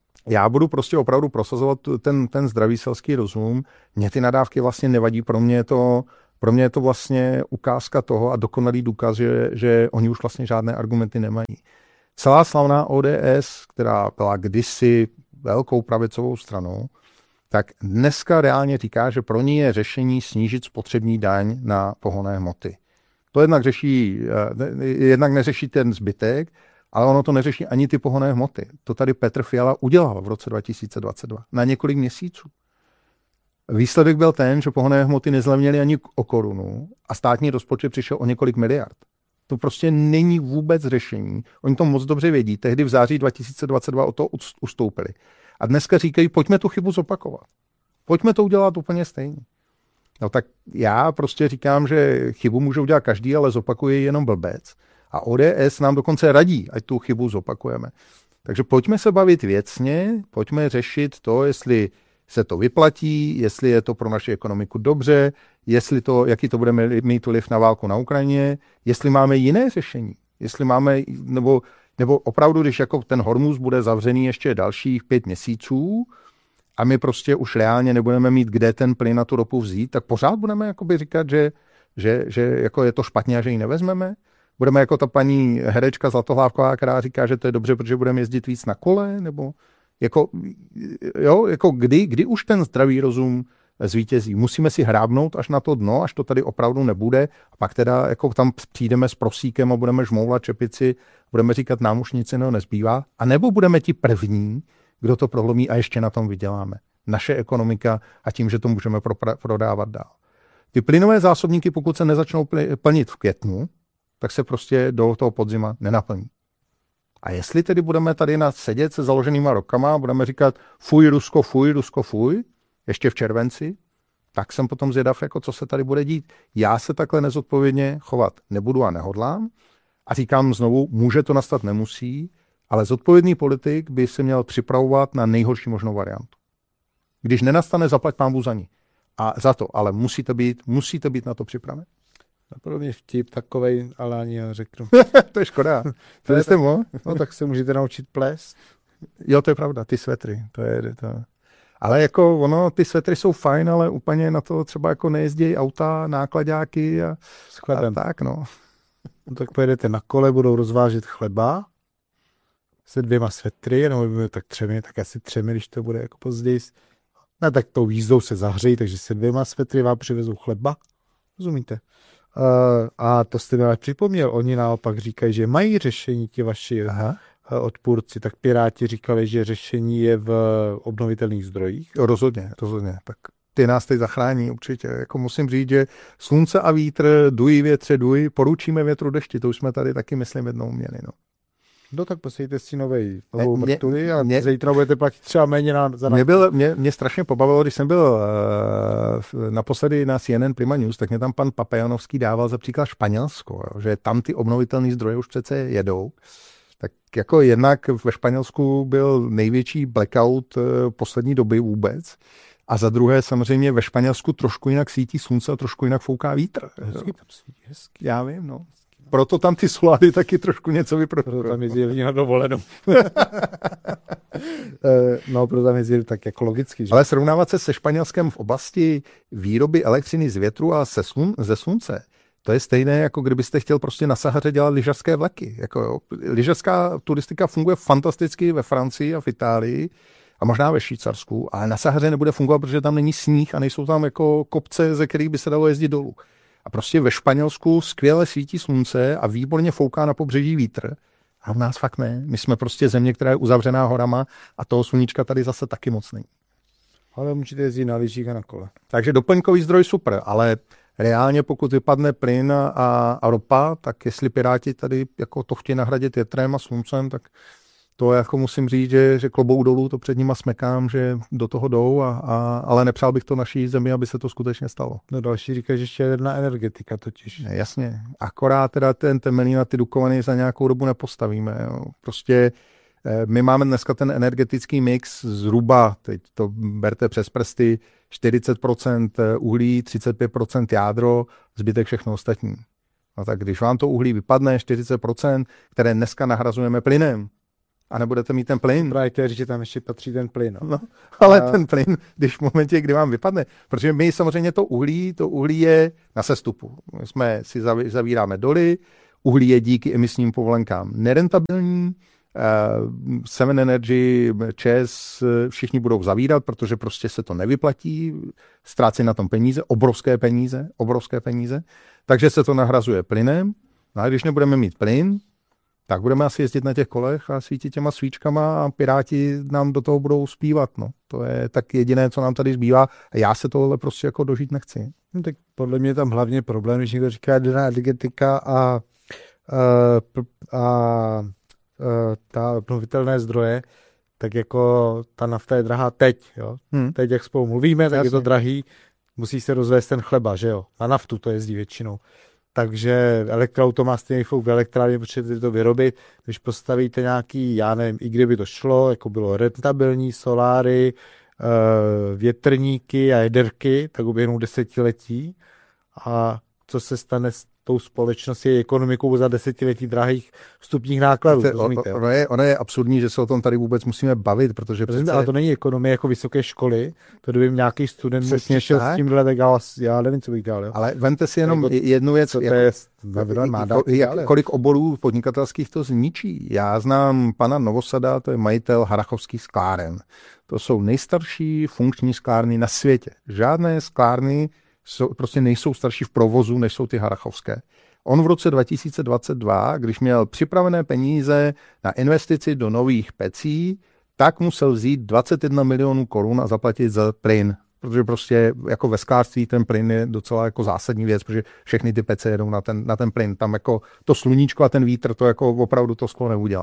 já budu prostě opravdu prosazovat ten, ten zdravý selský rozum. Mně ty nadávky vlastně nevadí, pro mě je to, pro mě je to vlastně ukázka toho a dokonalý důkaz, že, že oni už vlastně žádné argumenty nemají. Celá slavná O D S, která byla kdysi velkou pravicovou stranou, tak dneska reálně říká, že pro ní je řešení snížit spotřební daň na pohonné hmoty. To jednak řeší, jednak neřeší ten zbytek, ale ono to neřeší ani ty pohonné hmoty. To tady Petr Fiala udělal v roce dva tisíce dvacet dva na několik měsíců. Výsledek byl ten, že pohonné hmoty nezlevnily ani o korunu a státní rozpočet přišel o několik miliard. To prostě není vůbec řešení. Oni to moc dobře vědí. Tehdy v září dva tisíce dvacet dva o to ustoupili. A dneska říkají, pojďme tu chybu zopakovat. Pojďme to udělat úplně stejně. No tak já prostě říkám, že chybu může udělat každý, ale zopakuje jenom blbec. A O D S nám dokonce radí, ať tu chybu zopakujeme. Takže pojďme se bavit věcně, pojďme řešit to, jestli se to vyplatí, jestli je to pro naši ekonomiku dobře, jestli to, jaký to bude mít vliv na válku na Ukrajině, jestli máme jiné řešení, jestli máme, nebo, nebo opravdu, když jako ten Hormuz bude zavřený ještě dalších pět měsíců a my prostě už reálně nebudeme mít kde ten plyn na tu ropu vzít, tak pořád budeme jakoby říkat, že, že, že jako je to špatně a že ji nevezmeme. Budeme jako ta paní herečka Zlatohlávková, která říká, že to je dobře, protože budeme jezdit víc na kole, nebo jako, jo, jako kdy, kdy už ten zdravý rozum zvítězí. Musíme si hrábnout až na to dno, až to tady opravdu nebude a pak teda jako tam přijdeme s prosíkem a budeme žmoulat čepici, budeme říkat, nám už nic jiného nezbývá, a nebo budeme ti první, kdo to prohlomí a ještě na tom vyděláme. Naše ekonomika a tím, že to můžeme propra- prodávat dál. Ty plynové zásobníky, pokud se nezačnou plnit v květnu, tak se prostě do toho podzima nenaplní. A jestli tedy budeme tady na sedět se založenýma rokama a budeme říkat fuj Rusko, fuj Rusko, fuj, ještě v červenci, tak jsem potom zvědav, jako co se tady bude dít. Já se takhle nezodpovědně chovat nebudu a nehodlám. A říkám znovu, může to nastat, nemusí, ale zodpovědný politik by se měl připravovat na nejhorší možnou variantu. Když nenastane, zaplať pánbůh za ní. A za to, ale musíte být, musíte být na to připraven. Napadl mě vtip takovej, ale ani já řeknu. To je škoda. To je tak, no tak se můžete naučit plést. Jo, to je pravda, ty svetry. To je, to... Ale jako ono, ty svetry jsou fajn, ale úplně na to třeba jako nejezdí auta, nákladáky a, s chlebem. A tak, no. No tak pojedete na kole, budou rozvážet chleba se dvěma svetry, nebo tak třemi, tak asi třemi, když to bude jako později. No tak tou jízdou se zahřejí, takže se dvěma svetry vám přivezou chleba. Rozumíte? Uh, a to jste mi ale připomněl, oni naopak říkají, že mají řešení ti vaši Aha. odpůrci, tak Piráti říkali, že řešení je v obnovitelných zdrojích. Rozhodně, rozhodně. Tak ty nás teď zachrání určitě. Jako musím říct, že slunce a vítr, duj větře, duj, poručíme větru dešti, to už jsme tady taky, myslím, jednou měli. No. No tak posejte si novej, novou mě, mrtuli a mě, zítra budete platit třeba méně na, za mě, byl, mě, mě strašně pobavilo, když jsem byl uh, naposledy na C N N Prima News, tak mě tam pan Papajanovský dával za příklad Španělsko, jo, že tam ty obnovitelné zdroje už přece jedou. Tak jako jednak ve Španělsku byl největší blackout uh, poslední doby vůbec. A za druhé samozřejmě ve Španělsku trošku jinak svítí slunce a trošku jinak fouká vítr. Hezky tam svítí, hezky. Já vím, no. Proto tam ty soláry taky trošku něco vyprodukují. Proto tam jezdí na dovolenou. No, proto tam jezdí tak jako logicky. Že? Ale srovnávat se se Španělskem v oblasti výroby elektřiny z větru a se slun, ze slunce, to je stejné, jako kdybyste chtěl prostě na Sahaře dělat lyžařské vleky. Jako, jo, lyžařská turistika funguje fantasticky ve Francii a v Itálii a možná ve Švýcarsku, ale na Sahaře nebude fungovat, protože tam není sníh a nejsou tam jako kopce, ze kterých by se dalo jezdit dolů. A prostě ve Španělsku skvěle svítí slunce a výborně fouká na pobřeží vítr. A u nás fakt ne. My jsme prostě země, která je uzavřená horama a toho sluníčka tady zase taky moc není. Ale můžete jezdit na lyžích a na kole. Takže doplňkový zdroj super, ale reálně pokud vypadne plyn a, a ropa, tak jestli Piráti tady jako to chtějí nahradit větrem a sluncem, tak to jako musím říct, že, že klobouk dolů, to před nima smekám, že do toho jdou, a, a, ale nepřál bych to naší zemi, aby se to skutečně stalo. No další říká, že ještě jedna energetika totiž. Ne, jasně. Akorát teda ten temelí na ty Dukovany za nějakou dobu nepostavíme. Jo. Prostě My máme dneska ten energetický mix zhruba, teď to berte přes prsty, čtyřicet procent uhlí, třicet pět procent jádro, zbytek všechno ostatní. No tak když vám to uhlí vypadne, čtyřicet procent, které dneska nahrazujeme plynem, a nebudete mít ten plyn. Právě chtěl říct, že tam ještě patří ten plyn. No. No, ale a... ten plyn, když v momentě, kdy vám vypadne, protože my samozřejmě to uhlí, to uhlí je na sestupu. My jsme si zavíráme doly, uhlí je díky emisním povolenkám nerentabilní, uh, Seven Energy, ČEZ, všichni budou zavírat, protože prostě se to nevyplatí, ztrácí na tom peníze, obrovské peníze, obrovské peníze, takže se to nahrazuje plynem. No a když nebudeme mít plyn, tak budeme asi jezdit na těch kolech a svítit těma svíčkama a Piráti nám do toho budou zpívat. No. To je tak jediné, co nám tady zbývá. A já se tohle prostě jako dožít nechci. No, tak podle mě tam hlavně problém, když někdo říká jaderná energetika a, a, a ta obnovitelné zdroje, tak jako ta nafta je drahá teď. Jo? Hmm. Teď, jak spolu mluvíme, tak Jasně. je to drahý. Musí se rozvést ten chleba, že jo? Na naftu to jezdí většinou. Takže elektroauto má stejný fuk v elektrárně, potřebujete to vyrobit. Když postavíte nějaký, já nevím, i kdyby to šlo, jako bylo rentabilní, soláry, větrníky a jederky, tak uběhnou desetiletí. A co se stane s tou společností, ekonomikou za desetiletí drahých vstupních nákladů? Víte, ono, je, ono je absurdní, že se o tom tady vůbec musíme bavit, protože přece... Ale to není ekonomie jako vysoké školy, to kdyby nějaký student přišel s tím, tak já, já nevím, co bych dál. Jo. Ale vemte si jenom jako, jednu věc, co to je, jako, kolik oborů podnikatelských to zničí. Já znám pana Novosada, to je majitel Harrachovských skláren. To jsou nejstarší funkční sklárny na světě. Žádné sklárny jsou, prostě nejsou starší v provozu, než jsou ty harrachovské. On v roce dva tisíce dvacet dva, když měl připravené peníze na investici do nových pecí, tak musel vzít dvacet jedna milionů korun a zaplatit za plyn. Protože prostě jako ve sklářství ten plyn je docela jako zásadní věc, protože všechny ty pece jedou na ten, na ten plyn. Tam jako to sluníčko a ten vítr, to jako opravdu to sklo neudělá.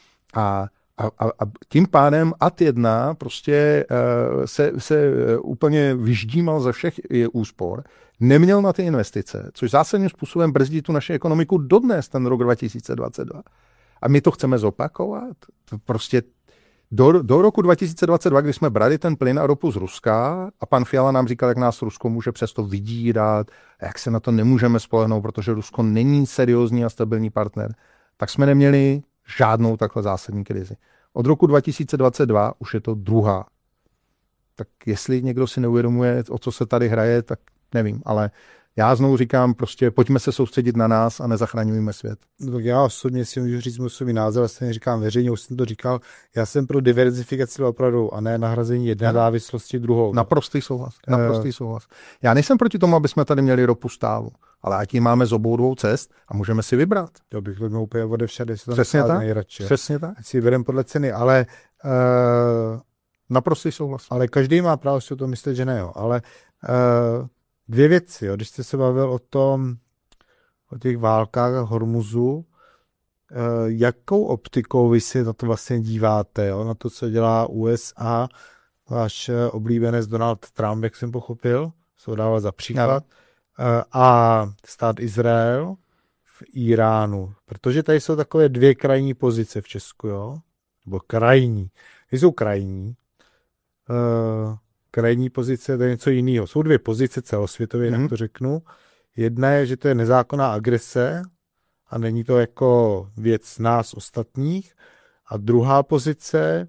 A A, a, a tím pádem A T jedna prostě uh, se, se úplně vyždímal ze všech úspor, neměl na ty investice, což zásadním způsobem brzdí tu naši ekonomiku dodnes ten rok dva tisíce dvacet dva. A my to chceme zopakovat. Prostě do, do roku dva tisíce dvacet dva, kdy jsme brali ten plyn a ropu z Ruska a pan Fiala nám říkal, jak nás Rusko může přesto vydírat, jak se na to nemůžeme spolehnout, protože Rusko není seriózní a stabilní partner, tak jsme neměli žádnou takhle zásadní krizi. Od roku dva tisíce dvacet dva už je to druhá. Tak jestli někdo si neuvědomuje, o co se tady hraje, tak nevím, ale já znovu říkám, prostě pojďme se soustředit na nás a nezachraňujme svět. No, tak já osobně si můžu říct můj svůj názor, vlastně říkám veřejně, už jsem to říkal, já jsem pro diverzifikaci opravdu a ne nahrazení jedné závislosti druhou. Naprostý souhlas, naprostý souhlas. Já nejsem proti tomu, aby jsme tady měli ropu stálu, ale ať ji máme z obou dvou cest a můžeme si vybrat. Jo, bych to měl úplně ode všade, jestli Přesně tak, nejradši. Přesně tak. Ať si vybereme podle ceny, ale uh, naprostý souhlas. Ale každý má právo si o tom myslet, že ne, jo. Ale uh, dvě věci, jo. Když jste se bavil o tom, o těch válkách a Hormuzu, eh, jakou optikou vy si na to vlastně díváte, jo? Na to, co dělá U S A, váš oblíbenec Donald Trump, jak jsem pochopil, se ho dával za příklad, eh, a stát Izrael v Iránu, protože tady jsou takové dvě krajní pozice v Česku, jo? Nebo krajní. Jsou krajní. Eh, krajní pozice, to je něco jiného. Jsou dvě pozice celosvětově, mm-hmm. tak to řeknu. Jedna je, že to je nezákonná agrese a není to jako věc nás ostatních. A druhá pozice,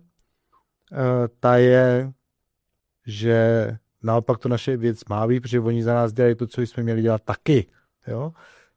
ta je, že naopak to naše věc má být, protože oni za nás dělají to, co jsme měli dělat taky. Jo?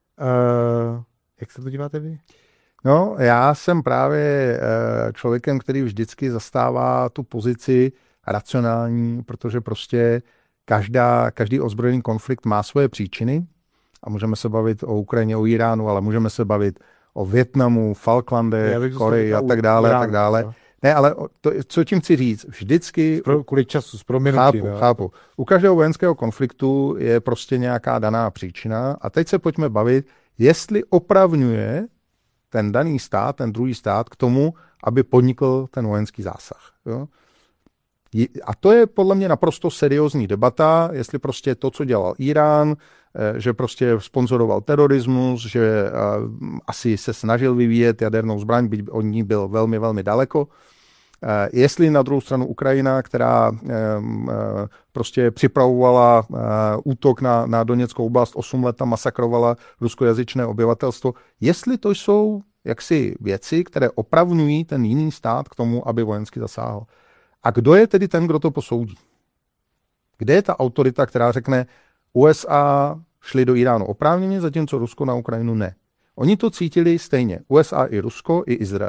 Jak se to díváte vy? No, já jsem právě člověkem, který vždycky zastává tu pozici racionální, protože prostě každá, každý ozbrojený konflikt má svoje příčiny a můžeme se bavit o Ukrajině, o Iránu, ale můžeme se bavit o Vietnamu, Falklandech, Koreji a tak dále, Irán, a tak dále. No. Ne, ale to, co tím chci říct, vždycky... Pro, kvůli času, s proměnutím. Chápu, no. chápu. U každého vojenského konfliktu je prostě nějaká daná příčina a teď se pojďme bavit, jestli opravňuje ten daný stát, ten druhý stát k tomu, aby podnikl ten vojenský zásah. Jo? A to je podle mě naprosto seriózní debata, jestli prostě to, co dělal Irán, že prostě sponzoroval terorismus, že asi se snažil vyvíjet jadernou zbraň, byť od ní byl velmi, velmi daleko. Jestli na druhou stranu Ukrajina, která prostě připravovala útok na, na Doněckou oblast, osm let tam masakrovala ruskojazyčné obyvatelstvo, jestli to jsou jaksi věci, které opravňují ten jiný stát k tomu, aby vojensky zasáhl. A kdo je tedy ten, kdo to posoudí? Kde je ta autorita, která řekne, U S A šli do Iránu oprávněně, zatímco Rusko na Ukrajinu ne? Oni to cítili stejně. U S A i Rusko, i Izrael.